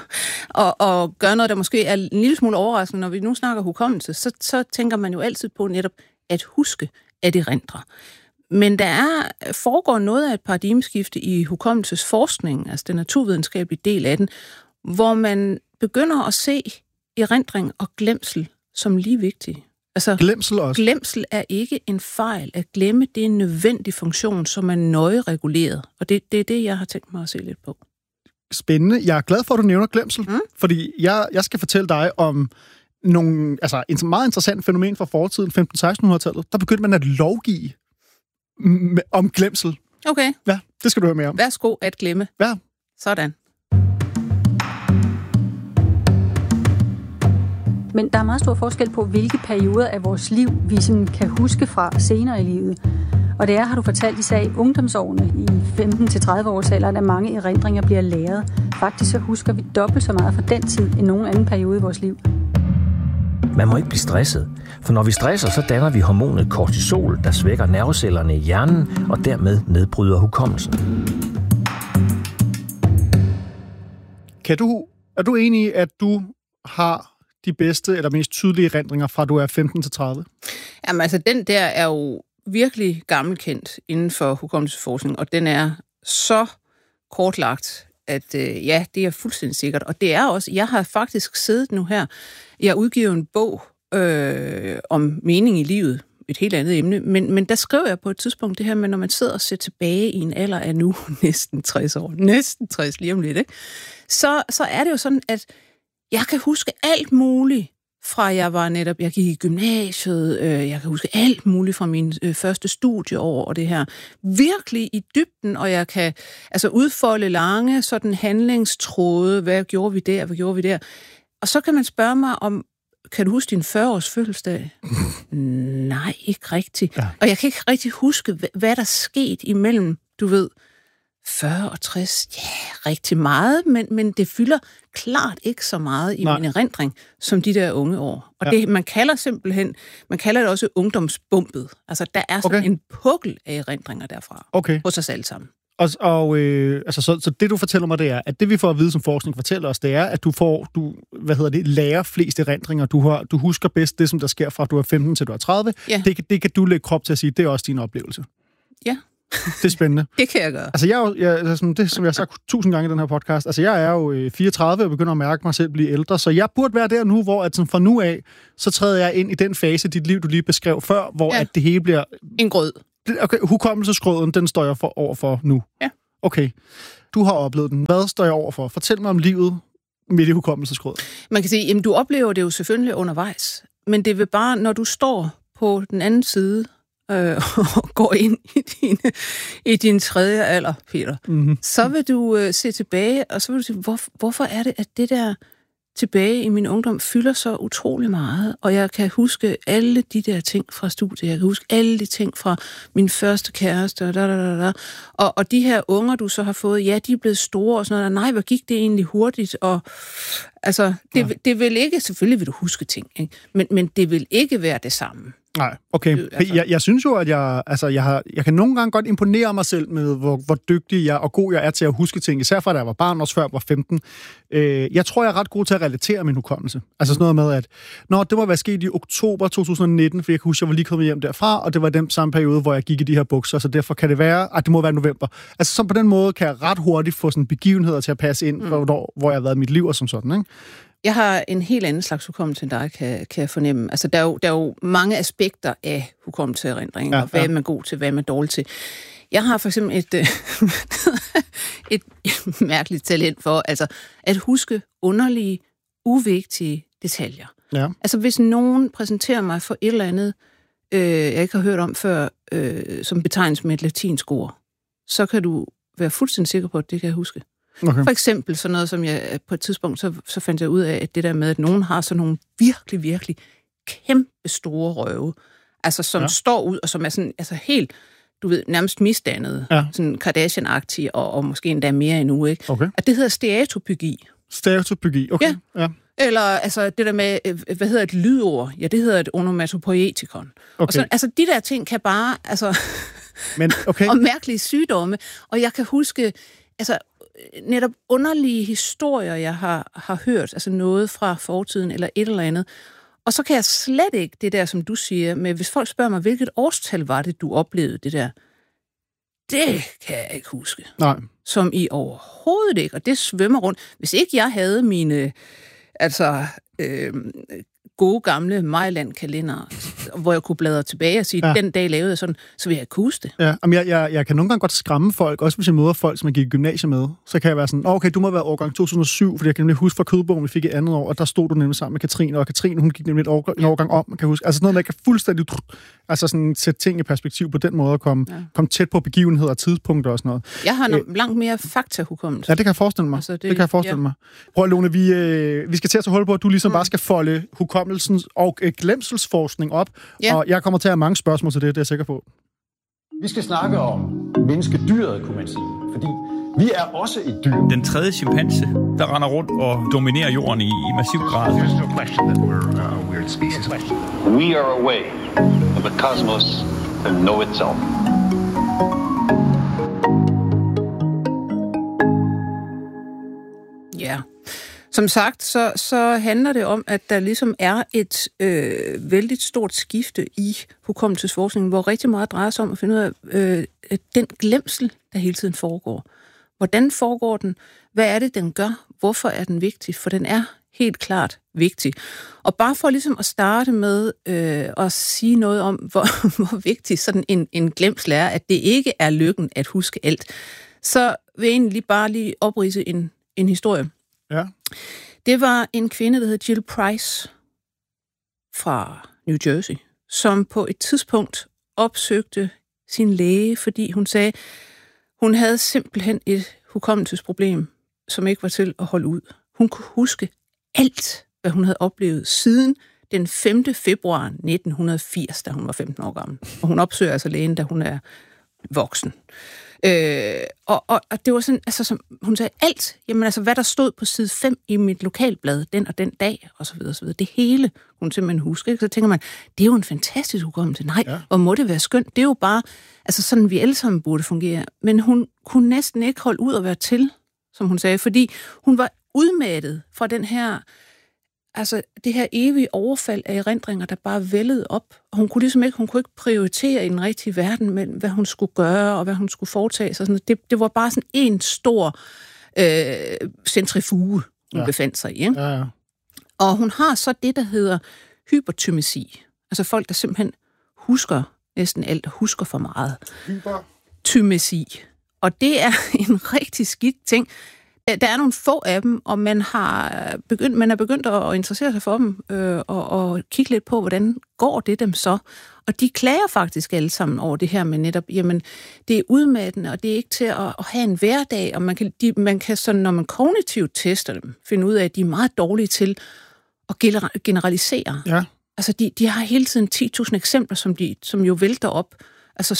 at gøre noget, der måske er en lille smule overraskende. Når vi nu snakker hukommelse, så tænker man jo altid på netop at huske, at erindre. Men der foregår noget af et paradigmeskifte i hukommelsesforskningen, altså den naturvidenskabelige del af den, hvor man begynder at se erindring og glemsel som lige vigtige. Altså, glemsel også? Glemsel er ikke en fejl. At glemme, det er en nødvendig funktion, som er nøje reguleret. Og det er det, jeg har tænkt mig at se lidt på. Spændende. Jeg er glad for, at du nævner glemsel, fordi jeg skal fortælle dig om en meget interessant fænomen fra fortiden, 1500-1600-tallet. Der begyndte man at lovgive om glemsel. Okay. Ja, det skal du høre mere om. Værsgo at glemme. Ja. Sådan. Men der er meget stor forskel på, hvilke perioder af vores liv, vi sådan kan huske fra senere i livet. Og det er, har du fortalt, især i ungdomsårene, i 15-30-årsalderen, at mange erindringer bliver læret. Faktisk så husker vi dobbelt så meget fra den tid, end nogen anden periode i vores liv. Man må ikke blive stresset, for når vi stresser, så danner vi hormonet kortisol, der svækker nervecellerne i hjernen og dermed nedbryder hukommelsen. Er du enig i, at du har de bedste eller mest tydelige erindringer fra du er 15 til 30? Jamen altså, den der er jo virkelig gammelkendt inden for hukommelsesforskning, og den er så kortlagt, at ja, det er fuldstændig sikkert. Og det er også, jeg har faktisk siddet nu her, jeg udgiver en bog om mening i livet, et helt andet emne, men der skriver jeg på et tidspunkt det her med, når man sidder og ser tilbage i en alder af nu næsten 60 år, næsten 60 lige om lidt, ikke? Så er det jo sådan, at jeg kan huske alt muligt fra jeg gik i gymnasiet, jeg kan huske alt muligt fra min første studieår og det her. Virkelig i dybden, og jeg kan udfolde lange sådan handlingstråde, hvad gjorde vi der. Og så kan man spørge mig om, kan du huske din 40-års fødselsdag? Nej, ikke rigtigt. Ja. Og jeg kan ikke rigtig huske, hvad der skete imellem, du ved, 40 og 60. Ja, rigtig meget, men det fylder klart ikke så meget i min erindring, som de der unge år. Og det, man kalder det også ungdomsbumpet. Altså, der er sådan en pukkel af erindringer derfra hos os alle sammen. Så det, du fortæller mig, det er, at det, vi får at vide, som forskning fortæller os, det er, at du lærer flest erindringer. Du husker bedst det, som der sker fra, du er 15 til du er 30. Ja. Det kan du lægge krop til at sige, det er også din oplevelse. Ja. Det er spændende. Det kan jeg gøre. Altså, det, som jeg har sagt 1000 gange i den her podcast, altså, jeg er jo 34 og begynder at mærke mig selv blive ældre, så jeg burde være der nu, hvor at, fra nu af, så træder jeg ind i den fase af dit liv, du lige beskrev før, hvor at det hele bliver... En grød. Okay, hukommelsesgrøden, den står jeg overfor nu. Ja. Okay. Du har oplevet den. Hvad står jeg overfor? Fortæl mig om livet midt i hukommelsesgrøden. Man kan sige, jamen, du oplever det jo selvfølgelig undervejs, men det vil bare, når du står på den anden side og går ind i din tredje alder, Peter, så vil du se tilbage, og så vil du sige, hvorfor er det, at det der tilbage i min ungdom fylder så utrolig meget, og jeg kan huske alle de der ting fra studiet, jeg kan huske alle de ting fra min første kæreste, og de her unger, du så har fået, ja, de er blevet store, og sådan noget, nej, hvor gik det egentlig hurtigt, og altså, det vil ikke, selvfølgelig vil du huske ting, ikke? Men det vil ikke være det samme. Nej, okay. Jeg synes jo, at jeg kan nogle gange godt imponere mig selv med, hvor dygtig jeg og god jeg er til at huske ting, især fra da jeg var barn, også før jeg var 15. Jeg tror, jeg er ret god til at relatere min hukommelse. Altså sådan noget med, at det må være sket i oktober 2019, for jeg kan huske, jeg var lige kommet hjem derfra, og det var den samme periode, hvor jeg gik i de her bukser, så derfor kan det være, at det må være november. Altså så på den måde kan jeg ret hurtigt få sådan begivenheder til at passe ind, hvor jeg har været i mit liv og sådan, ikke? Jeg har en helt anden slags hukommelse end dig, kan jeg fornemme. Altså, der er jo mange aspekter af hukommelseerindring, og hvad er man god til, hvad er man dårlig til. Jeg har for eksempel et mærkeligt talent for altså, at huske underlige, uvigtige detaljer. Ja. Altså, hvis nogen præsenterer mig for et eller andet, jeg ikke har hørt om før, som betegnes med et latinsk ord, så kan du være fuldstændig sikker på, at det kan jeg huske. Okay. For eksempel sådan noget, som jeg på et tidspunkt, så fandt jeg ud af, at det der med, at nogen har sådan nogle virkelig, virkelig kæmpe store røve, altså som står ud, og som er sådan, altså helt, du ved, nærmest misdannede, sådan Kardashian-agtige, og måske endda mere endnu, ikke? Okay. Og det hedder stereotypygi. Stereotypygi, okay. Ja. Eller altså det der med, hvad hedder et lydord? Ja, det hedder et onomatopoetikon. Okay. Og så, altså de der ting kan bare, altså, og mærkelige sygdomme, og jeg kan huske, altså, netop underlige historier, jeg har hørt, altså noget fra fortiden eller et eller andet. Og så kan jeg slet ikke det der, som du siger, med hvis folk spørger mig, hvilket årstal var det, du oplevede det der? Det kan jeg ikke huske. Nej. Som i overhovedet ikke, og det svømmer rundt. Hvis ikke jeg havde mine, gode gamle Mejland-kalender, hvor jeg kunne bladre tilbage og sige, den dag lavede jeg sådan, så vil jeg ikke huske det. Ja, men jeg kan nogle gange godt skræmme folk, også hvis jeg møder folk, som jeg gik i gymnasiet med, så kan jeg være sådan, okay, du må være årgang 2007, fordi jeg kan nemlig huske fra Kødbogen, vi fik i andet år, og der stod du nemlig sammen med Katrine, og Katrine, hun gik nemlig en årgang om, kan jeg huske. Altså sådan noget, man kan fuldstændig sætte ting i perspektiv på den måde, at komme tæt på begivenheder og tidspunkter og sådan noget. Jeg har langt mere faktahukommelse. Ja, det kan jeg forestille mig. Altså, det kan jeg forestille mig. Prøv, Lone, vi skal til at tage hul på, at du ligesom bare skal folde hukommelsens og glemselsforskning op, og jeg kommer til at have mange spørgsmål til det er jeg sikker på. Vi skal snakke om menneskedyret, kunne man sige, fordi vi er også et dyr. Den tredje chimpanse, der render rundt og dominerer jorden i massiv grad. There's no question that we're a weird species. We are a way of the cosmos to know itself. Ja. Som sagt, så handler det om, at der ligesom er et vældig stort skifte i hukommelsesforskningen, hvor rigtig meget drejer sig om at finde ud af den glemsel, der hele tiden foregår. Hvordan foregår den? Hvad er det, den gør? Hvorfor er den vigtig? For den er helt klart vigtig. Og bare for ligesom at starte med at sige noget om, hvor vigtig sådan en glemsel er, at det ikke er lykken at huske alt, så vil jeg egentlig bare lige opridse en historie. Ja. Det var en kvinde, der hed Jill Price fra New Jersey, som på et tidspunkt opsøgte sin læge, fordi hun sagde, hun havde simpelthen et hukommelsesproblem, som ikke var til at holde ud. Hun kunne huske alt, hvad hun havde oplevet siden den 5. februar 1980, da hun var 15 år gammel. Og hun opsøger altså lægen, da hun er voksen. Og det var sådan, altså som hun sagde, alt, jamen altså hvad der stod på side 5 i mit lokalblad, den og den dag, og så videre, så videre. Det hele, hun simpelthen husker, ikke? Så tænker man, det er jo en fantastisk hukommelse. Nej, hvor må det være skønt. Det er jo bare, altså sådan vi alle sammen burde fungere. Men hun kunne næsten ikke holde ud at være til, som hun sagde, fordi hun var udmattet fra den her, altså det her evige overfald af erindringer, der bare vældede op. Og hun kunne ikke prioritere i den rigtige verden, men hvad hun skulle gøre, og hvad hun skulle foretage sig. Sådan, det var bare sådan en stor centrifuge, hun befandt sig i. Ikke? Ja. Og hun har så det, der hedder hypertymesi. Altså folk, der simpelthen husker næsten alt, og husker for meget. Hypertymesi. Og det er en rigtig skidt ting. Der er nogle få af dem, og man er begyndt at interessere sig for dem, og kigge lidt på, hvordan går det dem så. Og de klager faktisk alle sammen over det her med netop, jamen, det er udmattende, og det er ikke til at have en hverdag, og man kan sådan, når man kognitivt tester dem, finde ud af, at de er meget dårlige til at generalisere. Ja. Altså, de har hele tiden 10.000 eksempler, som jo vælter op. Altså,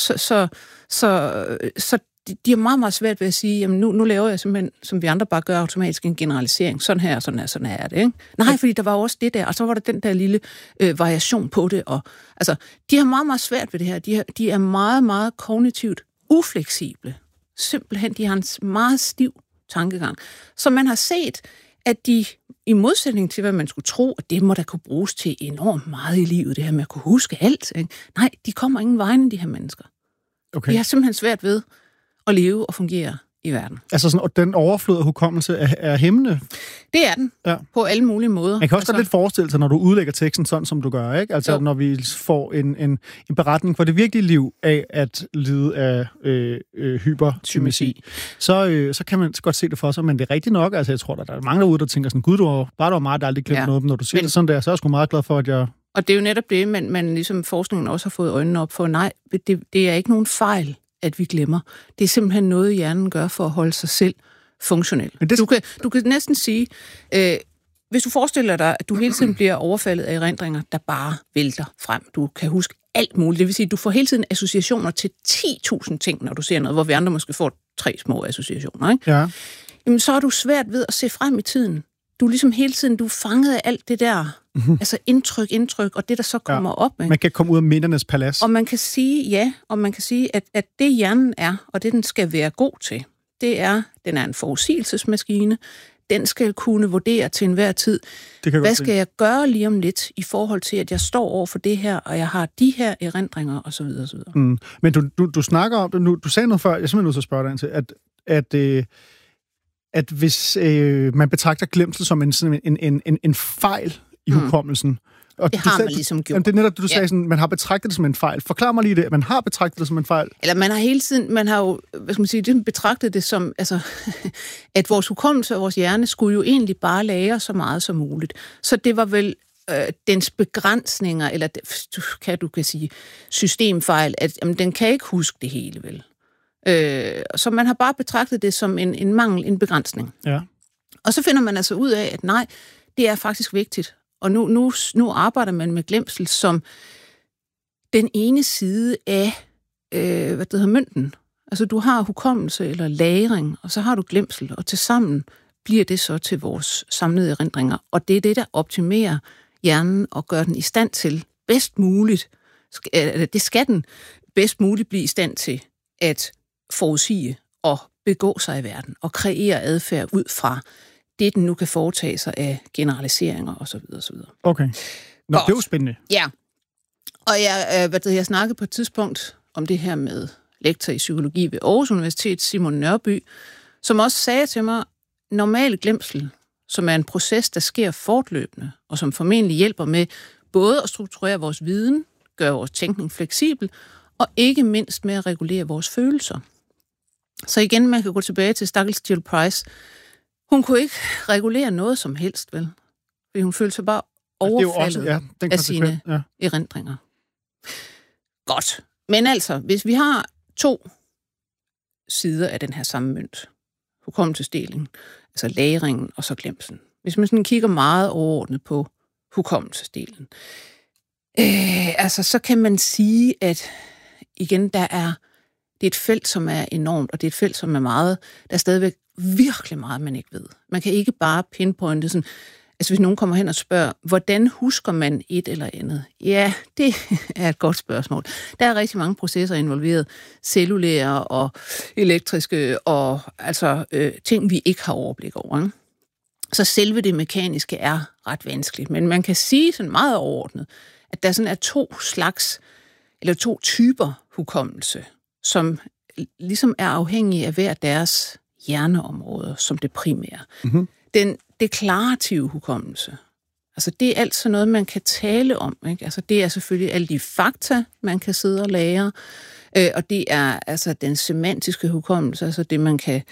så de har meget, meget svært ved at sige, jamen nu laver jeg simpelthen, som vi andre bare gør automatisk, en generalisering. Sådan her, sådan er det, ikke? Nej, fordi der var også det der, og så var der den der lille variation på det. Og, altså, de har meget, meget svært ved det her. De er meget, meget kognitivt ufleksible. Simpelthen, de har en meget stiv tankegang. Så man har set, at de, i modsætning til, hvad man skulle tro, at det må da kunne bruges til enormt meget i livet, det her med at kunne huske alt. Ikke? Nej, de kommer ingen vegne, de her mennesker. Okay. De har simpelthen svært ved at leve og fungere i verden. Altså sådan, og den overflod af hukommelse er hæmmende? Det er den, på alle mulige måder. Man kan også godt lidt forestille sig, når du udlægger teksten sådan, som du gør, ikke? Altså, når vi får en beretning for det virkelige liv af at lide af hypertymesi, så kan man godt se det for sig, men det er rigtigt nok. Altså, jeg tror, der er mange derude, der tænker sådan, gud, du var meget aldrig glemt noget, når du siger det sådan der, så er jeg sgu meget glad for, at jeg... Og det er jo netop det, man ligesom forskningen også har fået øjnene op for. Nej, det er ikke nogen fejl, at vi glemmer. Det er simpelthen noget, hjernen gør for at holde sig selv funktionel. Du kan næsten sige, hvis du forestiller dig, at du hele tiden bliver overfaldet af erindringer, der bare vælter frem. Du kan huske alt muligt. Det vil sige, at du får hele tiden associationer til 10.000 ting, når du ser noget, hvor vi andre måske får 3 små associationer. Ikke? Ja. Jamen, så er du svært ved at se frem i tiden. Du er ligesom hele tiden, du er fanget af alt det der, altså indtryk, og det, der så kommer op. Ikke? Man kan komme ud af mindernes palads. Og man kan sige, at det hjernen er, og det den skal være god til, det er, den er en forudsigelsesmaskine. Den skal kunne vurdere til enhver tid, hvad skal jeg gøre lige om lidt, i forhold til, at jeg står over for det her, og jeg har de her erindringer, osv. osv. Men du snakker om det nu, du sagde noget før, jeg er simpelthen nødt til at spørge dig ind til, at hvis man betragter glemsel som en fejl i hukommelsen. Og det har man ligesom gjort. Det er netop det, du sagde, sådan, man har betragtet det som en fejl. Forklar mig lige det, man har betragtet det som en fejl. Eller man har hele tiden, man har jo, betragtet det som, altså, at vores hukommelse og vores hjerne skulle jo egentlig bare lære så meget som muligt. Så det var vel dens begrænsninger, eller du kan sige systemfejl, at jamen, den kan ikke huske det hele, vel. Så man har bare betragtet det som en mangel, en begrænsning. Ja. Og så finder man altså ud af, at nej, det er faktisk vigtigt. Og nu arbejder man med glemsel som den ene side af mønten. Altså du har hukommelse eller lagring, og så har du glemsel, og tilsammen bliver det så til vores samlede erindringer. Og det er det, der optimerer hjernen og gør den i stand til bedst muligt, det skal den bedst muligt blive i stand til at forudsige og begå sig i verden og kreere adfærd ud fra det, den nu kan foretage sig af generaliseringer osv. osv. Okay. Nå, det er jo spændende. Ja. Og jeg snakkede på et tidspunkt om det her med lektor i psykologi ved Aarhus Universitet, Simon Nørby, som også sagde til mig, normal glemsel, som er en proces, der sker fortløbende, og som formentlig hjælper med både at strukturere vores viden, gøre vores tænkning fleksibel, og ikke mindst med at regulere vores følelser. Så igen, man kan gå tilbage til stakkels Jill Price. Hun kunne ikke regulere noget som helst, vel? Fordi hun følte sig bare overfaldet af sine erindringer. Godt. Men altså, hvis vi har 2 sider af den her samme mønt, hukommelsesdeling, altså lagringen og så glemseln. hvis man sådan kigger meget overordnet på hukommelsesdelen, så kan man sige, at igen, det er et felt, som er enormt, og det er et felt, som er meget, der er stadigvæk virkelig meget, man ikke ved. Man kan ikke bare pinpointe sådan, altså hvis nogen kommer hen og spørger, hvordan husker man et eller andet? Ja, det er et godt spørgsmål. Der er rigtig mange processer involveret, cellulære og elektriske, og altså ting, vi ikke har overblik over. Ikke? Så selve det mekaniske er ret vanskeligt, men man kan sige sådan meget overordnet, at der sådan er to typer hukommelse, som ligesom er afhængige af hver deres hjerneområder som det primære. Mm-hmm. Den deklarative hukommelse, altså det er alt sådan noget, man kan tale om. Ikke? Altså det er selvfølgelig alle de fakta, man kan sidde og lære, og det er altså den semantiske hukommelse, altså det, man kan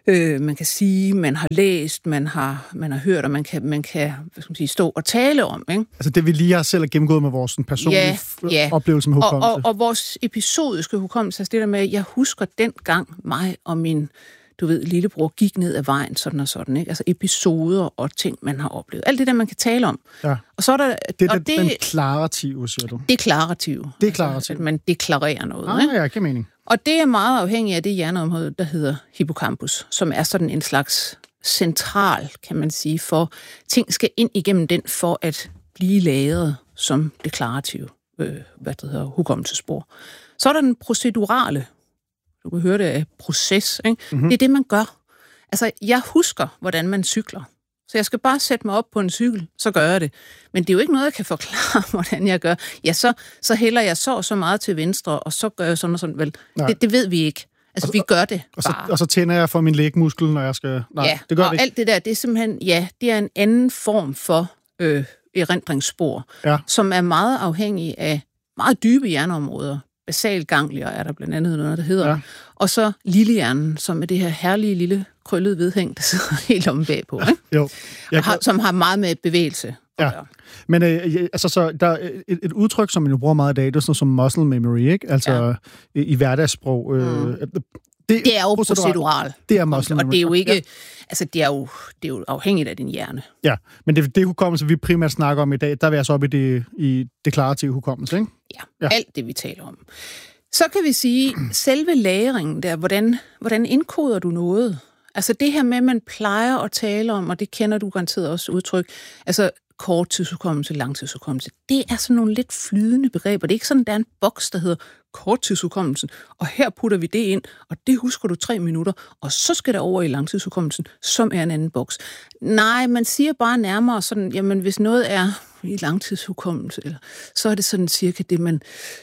sige, man har læst, man har hørt, og man kan hvad skal man sige, stå og tale om. Ikke? Altså det, vi lige har selv gennemgået med vores personlige oplevelse med hukommelse. Og vores episodiske hukommelse, altså det der med, at jeg husker dengang mig og min lillebror gik ned ad vejen, sådan og sådan, ikke? Altså episoder og ting, man har oplevet. Alt det der, man kan tale om. Ja. Og så er der... Den klarative, siger du? Det er klarative. Det er klarative. At man deklarerer noget, ikke? Ja, ikke mening. Og det er meget afhængigt af det hjerneområde, der hedder hippocampus, som er sådan en slags central, kan man sige, for ting skal ind igennem den, for at blive lagret som deklarative, hukommelsesspor. Så er der den procedurale. Du kan høre det af proces, ikke? Mm-hmm. Det er det, man gør. Altså, jeg husker, hvordan man cykler. Så jeg skal bare sætte mig op på en cykel, så gør jeg det. Men det er jo ikke noget, jeg kan forklare, hvordan jeg gør. Ja, så hælder jeg så meget til venstre, og så gør jeg sådan og sådan. Vel, det ved vi ikke. Altså, vi gør det bare. Og så tænder jeg for min lægmuskel, når jeg skal... Nej, det gør og det ikke. Alt det der, det er simpelthen... Ja, det er en anden form for erindringsspor, som er meget afhængig af meget dybe hjerneområder. Basalganglier er der blandt andet noget, der hedder. Ja. Og så lillehjernen, som er det her herlige lille krøllede vedhæng, der sidder helt omme bagpå, ikke? Jo. Som har meget med bevægelse. Ja. Men så der er et udtryk, som man jo bruger meget i dag, det er sådan noget som muscle memory, ikke? Altså i hverdagssprog. Det er jo procedural. Det er muscle memory. Og det er jo ikke... Altså, det er jo afhængigt af din hjerne. Ja, men det hukommelse, vi primært snakker om i dag, der vil jeg så op i deklarativ hukommelse, ikke? Ja, alt det, vi taler om. Så kan vi sige, selve lagringen der, hvordan indkoder du noget? Altså det her med, at man plejer at tale om, og det kender du garanteret også udtryk, altså korttidshukommelse, langtidshukommelse, det er sådan nogle lidt flydende begreber. Det er ikke sådan, der er en boks, der hedder korttidshukommelsen, og her putter vi det ind, og det husker du 3 minutter, og så skal der over i langtidshukommelsen, som er en anden boks. Nej, man siger bare nærmere sådan, jamen hvis noget er i langtidshukommelse, eller, så er det sådan cirka det, man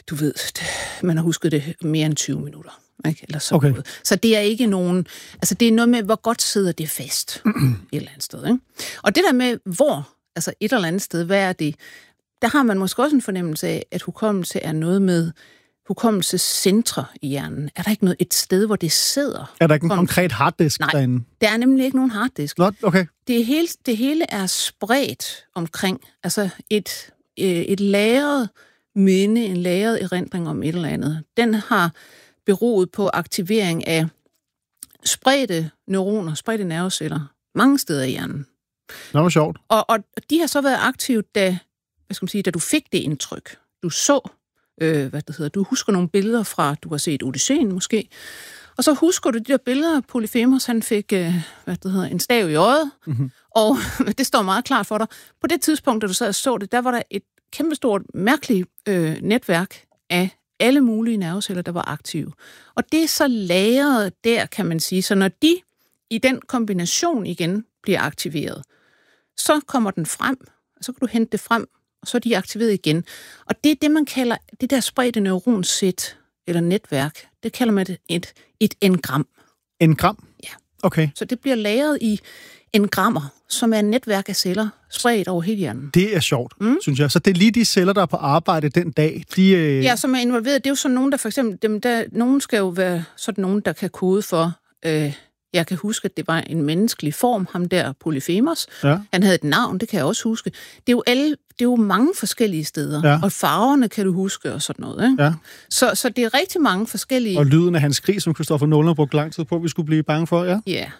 har husket det mere end 20 minutter. Ikke? Eller sådan noget. Så det er ikke nogen... Altså det er noget med, hvor godt sidder det fast et eller andet sted. Ikke? Og det der med, hvor, altså et eller andet sted, hvad er det? Der har man måske også en fornemmelse af, at hukommelse er noget med hukommelsescentre i hjernen. Er der ikke noget et sted, hvor det sidder? Er der ikke en konkret harddisk derinde? Nej, der er nemlig ikke nogen harddisk. Okay. Det hele er spredt omkring, altså et lagret minde, en lagret erindring om et eller andet. Den har beroet på aktivering af spredte neuroner, spredte nerveceller, mange steder i hjernen. Nå, hvor sjovt. Og de har så været aktive, da du fik det indtryk. Du så, du husker nogle billeder fra, du har set Odysseen måske, og så husker du de der billeder, Polyphemus, han fik, en stav i øjet, og det står meget klart for dig. På det tidspunkt, da du sad og så det, der var der et kæmpestort, mærkeligt netværk af alle mulige nerveceller, der var aktive. Og det er så lagret der, kan man sige. Så når de i den kombination igen bliver aktiveret, så kommer den frem, og så kan du hente det frem, og så er de aktiveret igen. Og det er det, man kalder det der spredte neuronsæt, eller netværk, det kalder man et engram. Engram? Ja. Okay. Så det bliver lagret i engrammer, som er et netværk af celler, spredt over hele hjernen. Det er sjovt, synes jeg. Så det er lige de celler, der er på arbejde den dag. Ja, som er involveret. Det er jo sådan nogen, der for eksempel... nogen skal jo være sådan nogen, der kan kode for... jeg kan huske, at det var en menneskelig form, ham der Polyphemus. Ja. Han havde et navn, det kan jeg også huske. Det er jo mange forskellige steder. Og farverne kan du huske og sådan noget. Ikke? Ja. Så det er rigtig mange forskellige... Og lyden af hans skrig, som Christopher Nolan brugte lang tid på, vi skulle blive bange for, ja? Ja.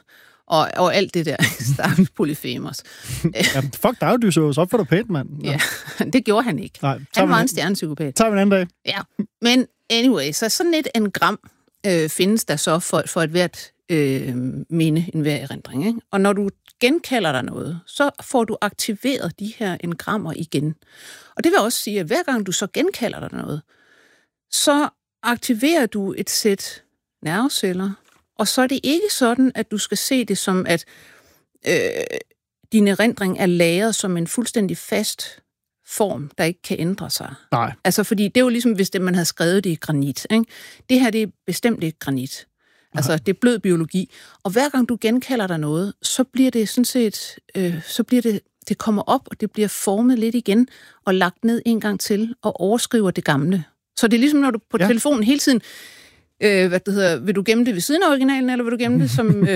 og alt det der. Stakkels Polyphemus. Fuck dig, du så op for dig pænt, mand. Ja, det gjorde han ikke. Nej, han var en stjernepsykopat. Tager vi en anden dag. Ja, men anyway, så sådan et engram findes der så for et hvert minde, en hver erindring. Ikke? Og når du genkalder dig noget, så får du aktiveret de her engrammer igen. Og det vil også sige, at hver gang du så genkalder dig noget, så aktiverer du et sæt nerveceller, og så er det ikke sådan, at du skal se det som, at din erindring er lagret som en fuldstændig fast form, der ikke kan ændre sig. Nej. Altså, fordi det er jo ligesom, hvis man havde skrevet det i granit. Ikke? Det her, det er bestemt ikke granit. Altså, det er blød biologi. Og hver gang du genkalder dig noget, så bliver det sådan set, det kommer op, og det bliver formet lidt igen, og lagt ned en gang til, og overskriver det gamle. Så det er ligesom, når du på telefonen hele tiden, vil du gemme det ved siden af originalen, eller vil du gemme det som,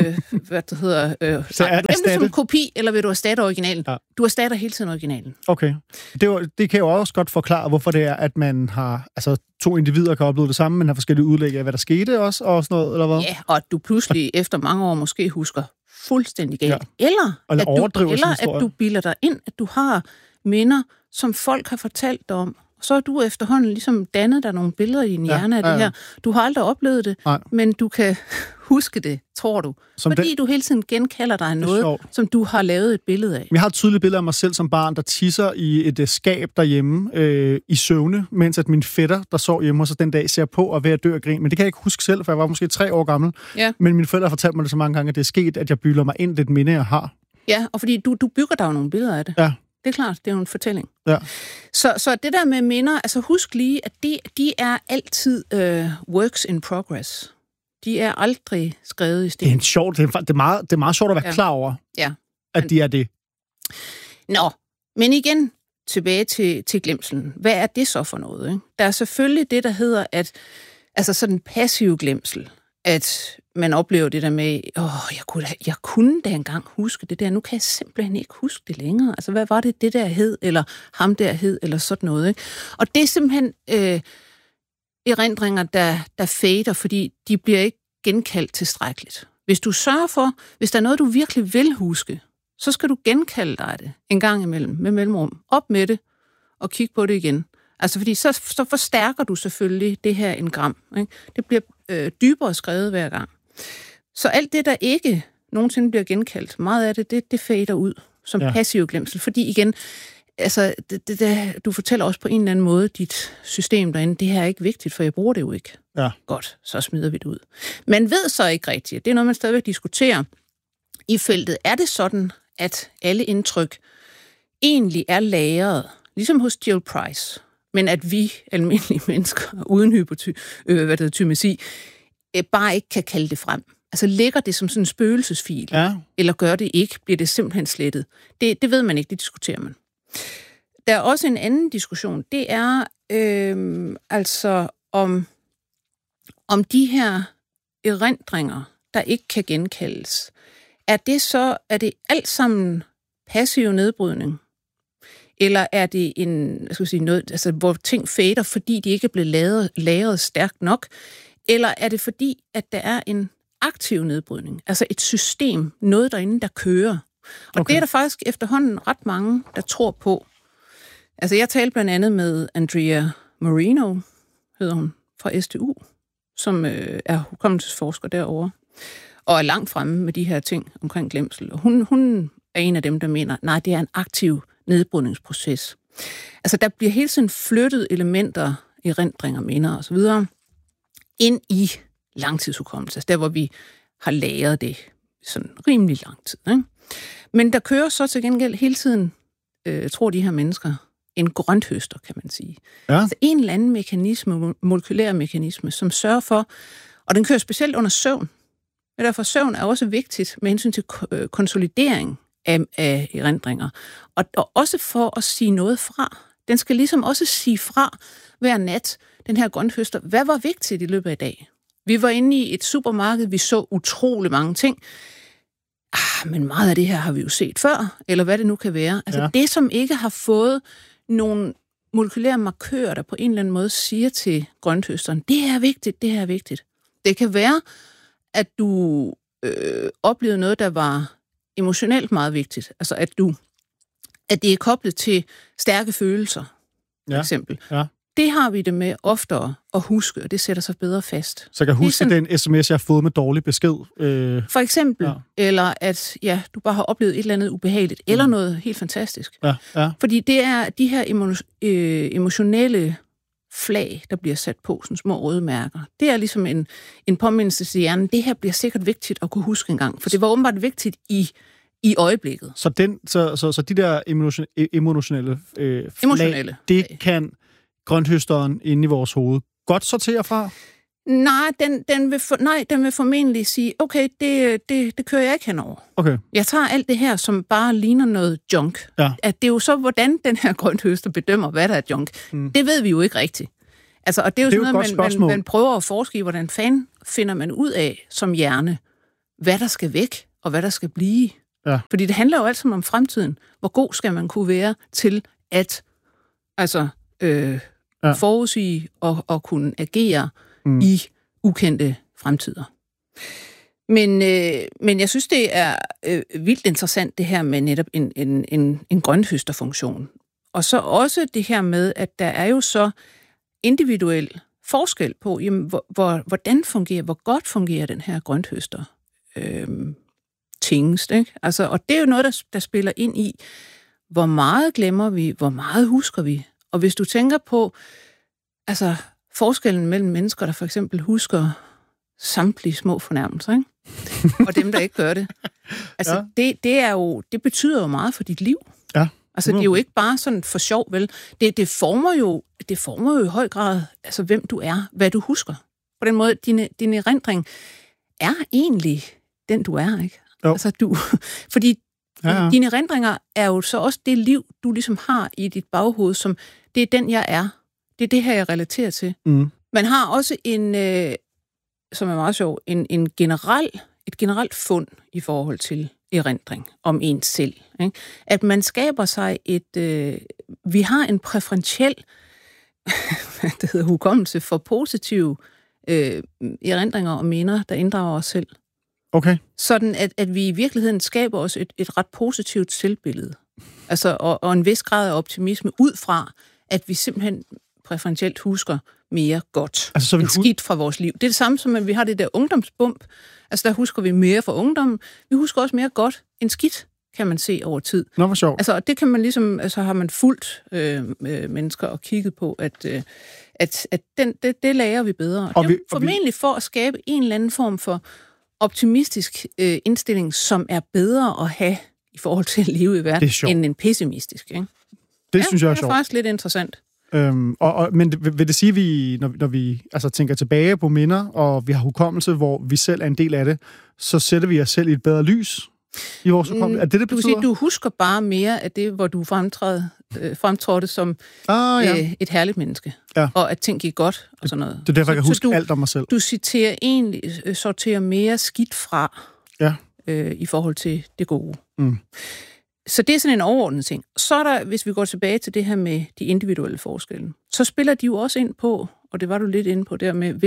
som kopi, eller vil du erstatte originalen? Ja. Du erstatter hele tiden originalen. Okay. Det kan jo også godt forklare, hvorfor det er, at man har, altså 2 individer kan opleve det samme, men har forskellige udlæg af, hvad der skete også, og sådan noget, eller hvad? Ja, og at du pludselig efter mange år måske husker fuldstændig galt. Ja. Eller at du bilder dig ind, at du har minder, som folk har fortalt dig om. Så har du efterhånden ligesom dannet dig nogle billeder i din hjerne af det her. Du har aldrig oplevet det, men du kan huske det, tror du. Fordi du hele tiden genkalder dig noget, som du har lavet et billede af. Jeg har et tydeligt billede af mig selv som barn, der tisser i et skab derhjemme i søvne, mens at min fætter, der sov hjemme hos os den dag, ser på og ved at dø af grin. Men det kan jeg ikke huske selv, for jeg var måske 3 år gammel. Ja. Men mine forældre har fortalt mig det så mange gange, at det er sket, at jeg bylder mig ind lidt minde, jeg har. Ja, og fordi du bygger dig jo nogle billeder af det. Ja. Det er klart, det er jo en fortælling. Ja. Så det der med minder, altså husk lige, at de er altid works in progress. De er aldrig skrevet i sten. Det er meget sjovt at være klar over, at de er det. Nå, men igen tilbage til glemselen. Hvad er det så for noget? Ikke? Der er selvfølgelig det, der hedder, at altså sådan passiv glemsel, at man oplever det der med, jeg kunne da engang huske det der, nu kan jeg simpelthen ikke huske det længere. Altså, hvad var det der hed, eller ham der hed, eller sådan noget. Ikke? Og det er simpelthen erindringer, der fader, fordi de bliver ikke genkaldt tilstrækkeligt. Hvis du sørger for, hvis der er noget, du virkelig vil huske, så skal du genkalde dig det en gang imellem, med mellemrum. Op med det, og kig på det igen. Altså, fordi så forstærker du selvfølgelig det her engram. Ikke? Det bliver dybere skrevet hver gang. Så alt det, der ikke nogensinde bliver genkaldt, meget af det fader ud som passiv glemsel. Fordi igen, altså, du fortæller også på en eller anden måde, dit system derinde, det her er ikke vigtigt, for jeg bruger det jo ikke. Ja. Godt, så smider vi det ud. Man ved så ikke rigtigt. Det er noget, man stadigvæk diskuterer i feltet. Er det sådan, at alle indtryk egentlig er lagret, ligesom hos Jill Price, men at vi almindelige mennesker uden hypotymi bare ikke kan kalde det frem? Altså ligger det som sådan en spøgelsesfil, eller gør det ikke, bliver det simpelthen slettet? Det ved man ikke, det diskuterer man. Der er også en anden diskussion, det er altså om de her erindringer, der ikke kan genkaldes, er det alt sammen passiv nedbrydning? Eller er det noget, altså, hvor ting fader, fordi de ikke er blevet lagret stærkt nok? Eller er det fordi, at der er en aktiv nedbrydning? Altså et system, noget derinde, der kører. Og det er der faktisk efterhånden ret mange, der tror på. Altså jeg talte blandt andet med Andrea Marino, hedder hun, fra STU, som er hukommelsesforsker derovre, og er langt fremme med de her ting omkring glemsel. Og hun er en af dem, der mener, nej, det er en aktiv nedbrydningsproces. Altså, der bliver hele tiden flyttet elementer, erindringer, minder osv. ind i langtidshukommelse, der hvor vi har lagret det sådan rimelig lang tid. Ikke? Men der kører så til gengæld hele tiden, tror de her mennesker, en grønthøster, kan man sige. Ja. Altså en eller anden mekanisme, molekylær mekanisme, som sørger for, og den kører specielt under søvn. Og derfor søvn er også vigtigt med hensyn til konsolidering af erindringer. Og også for at sige noget fra. Den skal ligesom også sige fra hver nat, den her grønthøster. Hvad var vigtigt i løbet af dag? Vi var inde i et supermarked, vi så utrolig mange ting. Men meget af det her har vi jo set før, eller hvad det nu kan være. Altså det, som ikke har fået nogle molekylære markører, der på en eller anden måde siger til grønthøsteren, det her er vigtigt, det her er vigtigt. Det kan være, at du oplevede noget, der var emotionelt meget vigtigt. Altså, at det er koblet til stærke følelser, for eksempel. Ja. Det har vi det med oftere at huske, og det sætter sig bedre fast. Så jeg kan huske sådan, den sms, jeg har fået med dårlig besked. For eksempel, eller at du bare har oplevet et eller andet ubehageligt, eller noget helt fantastisk. Ja. Fordi det er de her emotionelle flag, der bliver sat på, sådan små røde mærker. Det er ligesom en påmindelse til hjernen. Det her bliver sikkert vigtigt at kunne huske en gang, for det var åbenbart vigtigt i øjeblikket. Så de der emotionelle flag, det kan grønthøsteren inde i vores hoved godt sortere fra? Nej, den vil formentlig sige, okay, det kører jeg ikke henover. Okay. Jeg tager alt det her, som bare ligner noget junk. Ja. At det er jo så, hvordan den her grønthøster bedømmer, hvad der er junk. Det ved vi jo ikke rigtigt. Altså, og det er jo sådan noget, man prøver at forske i, hvordan fanden finder man ud af som hjerne, hvad der skal væk, og hvad der skal blive. Ja. Fordi det handler jo altid om fremtiden. Hvor god skal man kunne være til at forudsige og kunne agere i ukendte fremtider. Men jeg synes, det er vildt interessant, det her med netop en grønthøsterfunktion. Og så også det her med, at der er jo så individuel forskel på, jamen, hvor godt fungerer den her grønthøster tingest, ikke? Altså, og det er jo noget, der spiller ind i, hvor meget glemmer vi, hvor meget husker vi. Og hvis du tænker på forskellen mellem mennesker, der for eksempel husker samtlige små fornærmelser, ikke? Og dem, der ikke gør det. Altså, det betyder jo meget for dit liv. Ja. Altså, det er jo ikke bare sådan for sjov, vel? Det former jo i høj grad, altså, hvem du er, hvad du husker. På den måde, din erindring er egentlig den, du er, ikke? Jo. Altså, fordi dine erindringer er jo så også det liv, du ligesom har i dit baghoved, som det er den, jeg er. Det er det her, jeg relaterer til. Man har også som er meget sjov, et generelt fund i forhold til erindring om ens selv. Ikke? At man skaber sig vi har en præferentiel hukommelse for positive erindringer og minder, der inddrager os selv. Okay. Sådan, at vi i virkeligheden skaber os et ret positivt selvbillede. Altså, og en vis grad af optimisme ud fra, at vi simpelthen præferentielt husker mere godt end skidt fra vores liv. Det er det samme som, at vi har det der ungdomsbump. Altså, der husker vi mere fra ungdommen. Vi husker også mere godt end skidt, kan man se over tid. Nå, hvor sjovt. Altså, og det kan man ligesom, altså har man fulgt mennesker og kigget på, at det lærer vi bedre. Og formentlig for at skabe en eller anden form for optimistisk indstilling, som er bedre at have i forhold til at leve i verden, end en pessimistisk. Ikke? Det synes jeg er sjovt. Det er faktisk lidt interessant. Men vil det sige, når vi tænker tilbage på minder, og vi har hukommelse, hvor vi selv er en del af det, så sætter vi os selv i et bedre lys i vores hukommelse? Er det betyder? Du siger, du husker bare mere af det, hvor du fremtrådte som et herligt menneske, og at ting gik godt og sådan noget. Det er derfor, jeg kan huske alt om mig selv. Du sorterer mere skidt fra i forhold til det gode. Så det er sådan en overordnet ting. Så er der, hvis vi går tilbage til det her med de individuelle forskelle, så spiller de jo også ind på, og det var du lidt inde på der med,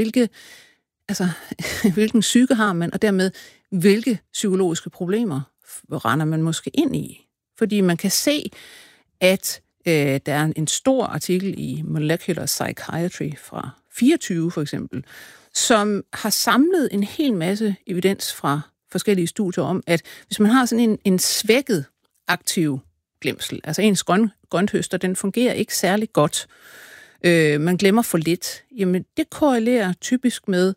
hvilken psyke har man, og dermed hvilke psykologiske problemer render man måske ind i. Fordi man kan se, at der er en stor artikel i Molecular Psychiatry fra 24 for eksempel, som har samlet en hel masse evidens fra forskellige studier om, at hvis man har sådan en svækket aktiv glemsel, altså ens grønthøster, den fungerer ikke særlig godt. Man glemmer for lidt. Jamen, det korrelerer typisk med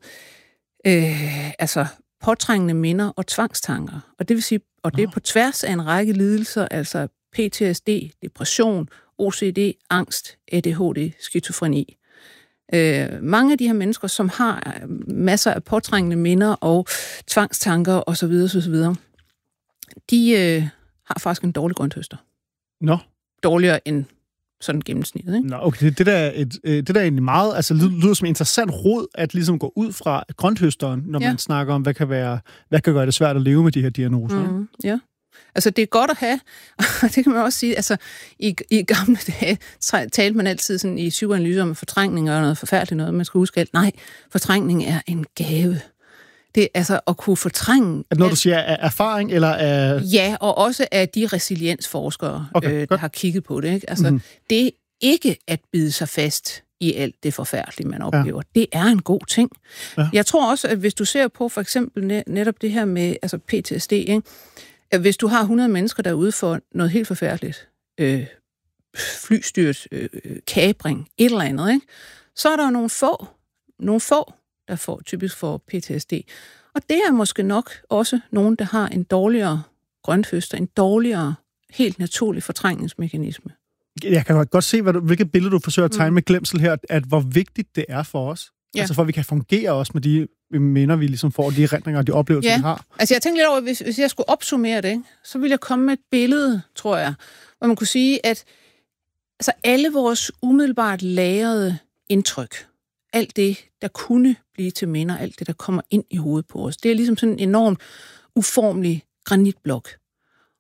påtrængende minder og tvangstanker. Og det vil sige, og det er på tværs af en række lidelser, altså PTSD, depression, OCD, angst, ADHD, skizofreni. Mange af de her mennesker, som har masser af påtrængende minder og tvangstanker osv., de har faktisk en dårlig grønthøster. Nå. Dårligere end sådan gennemsnittet, ikke? Nå, okay. Det der er egentlig meget, altså lyder som en interessant råd, at ligesom gå ud fra grønthøsteren, når man snakker om, hvad kan gøre det svært at leve med de her diagnoser. Ja. Altså, det er godt at have, og det kan man også sige, altså, i gamle dage talte man altid sådan i psykoanalyse om fortrængning og noget forfærdeligt noget, man skal huske alt. Nej, fortrængning er en gave. Det altså at kunne fortrænge... Når du siger af erfaring, eller af... Ja, og også af de resiliensforskere, der har kigget på det. Ikke? Altså, det er ikke at bide sig fast i alt det forfærdelige, man oplever. Ja. Det er en god ting. Ja. Jeg tror også, at hvis du ser på for eksempel netop det her med altså PTSD, ikke? At hvis du har 100 mennesker, der er ude for noget helt forfærdeligt, flystyrt, kapring, et eller andet, ikke? Så er der jo nogle få, der får typisk for PTSD. Og det er måske nok også nogen, der har en dårligere grønthøster, en dårligere, helt naturlig fortrængningsmekanisme. Jeg kan godt se, hvilket billede du forsøger at tegne med glemsel her, at hvor vigtigt det er for os. Ja. Altså for, at vi kan fungere også med de minder, vi ligesom får, de erindringer og de oplevelser, vi har. Altså jeg tænkte lidt over, hvis jeg skulle opsummere det, ikke, så ville jeg komme med et billede, tror jeg, hvor man kunne sige, at altså, alle vores umiddelbart lagrede indtryk, alt det, der kunne blive til minder, alt det, der kommer ind i hovedet på os, det er ligesom sådan en enorm uformelig granitblok.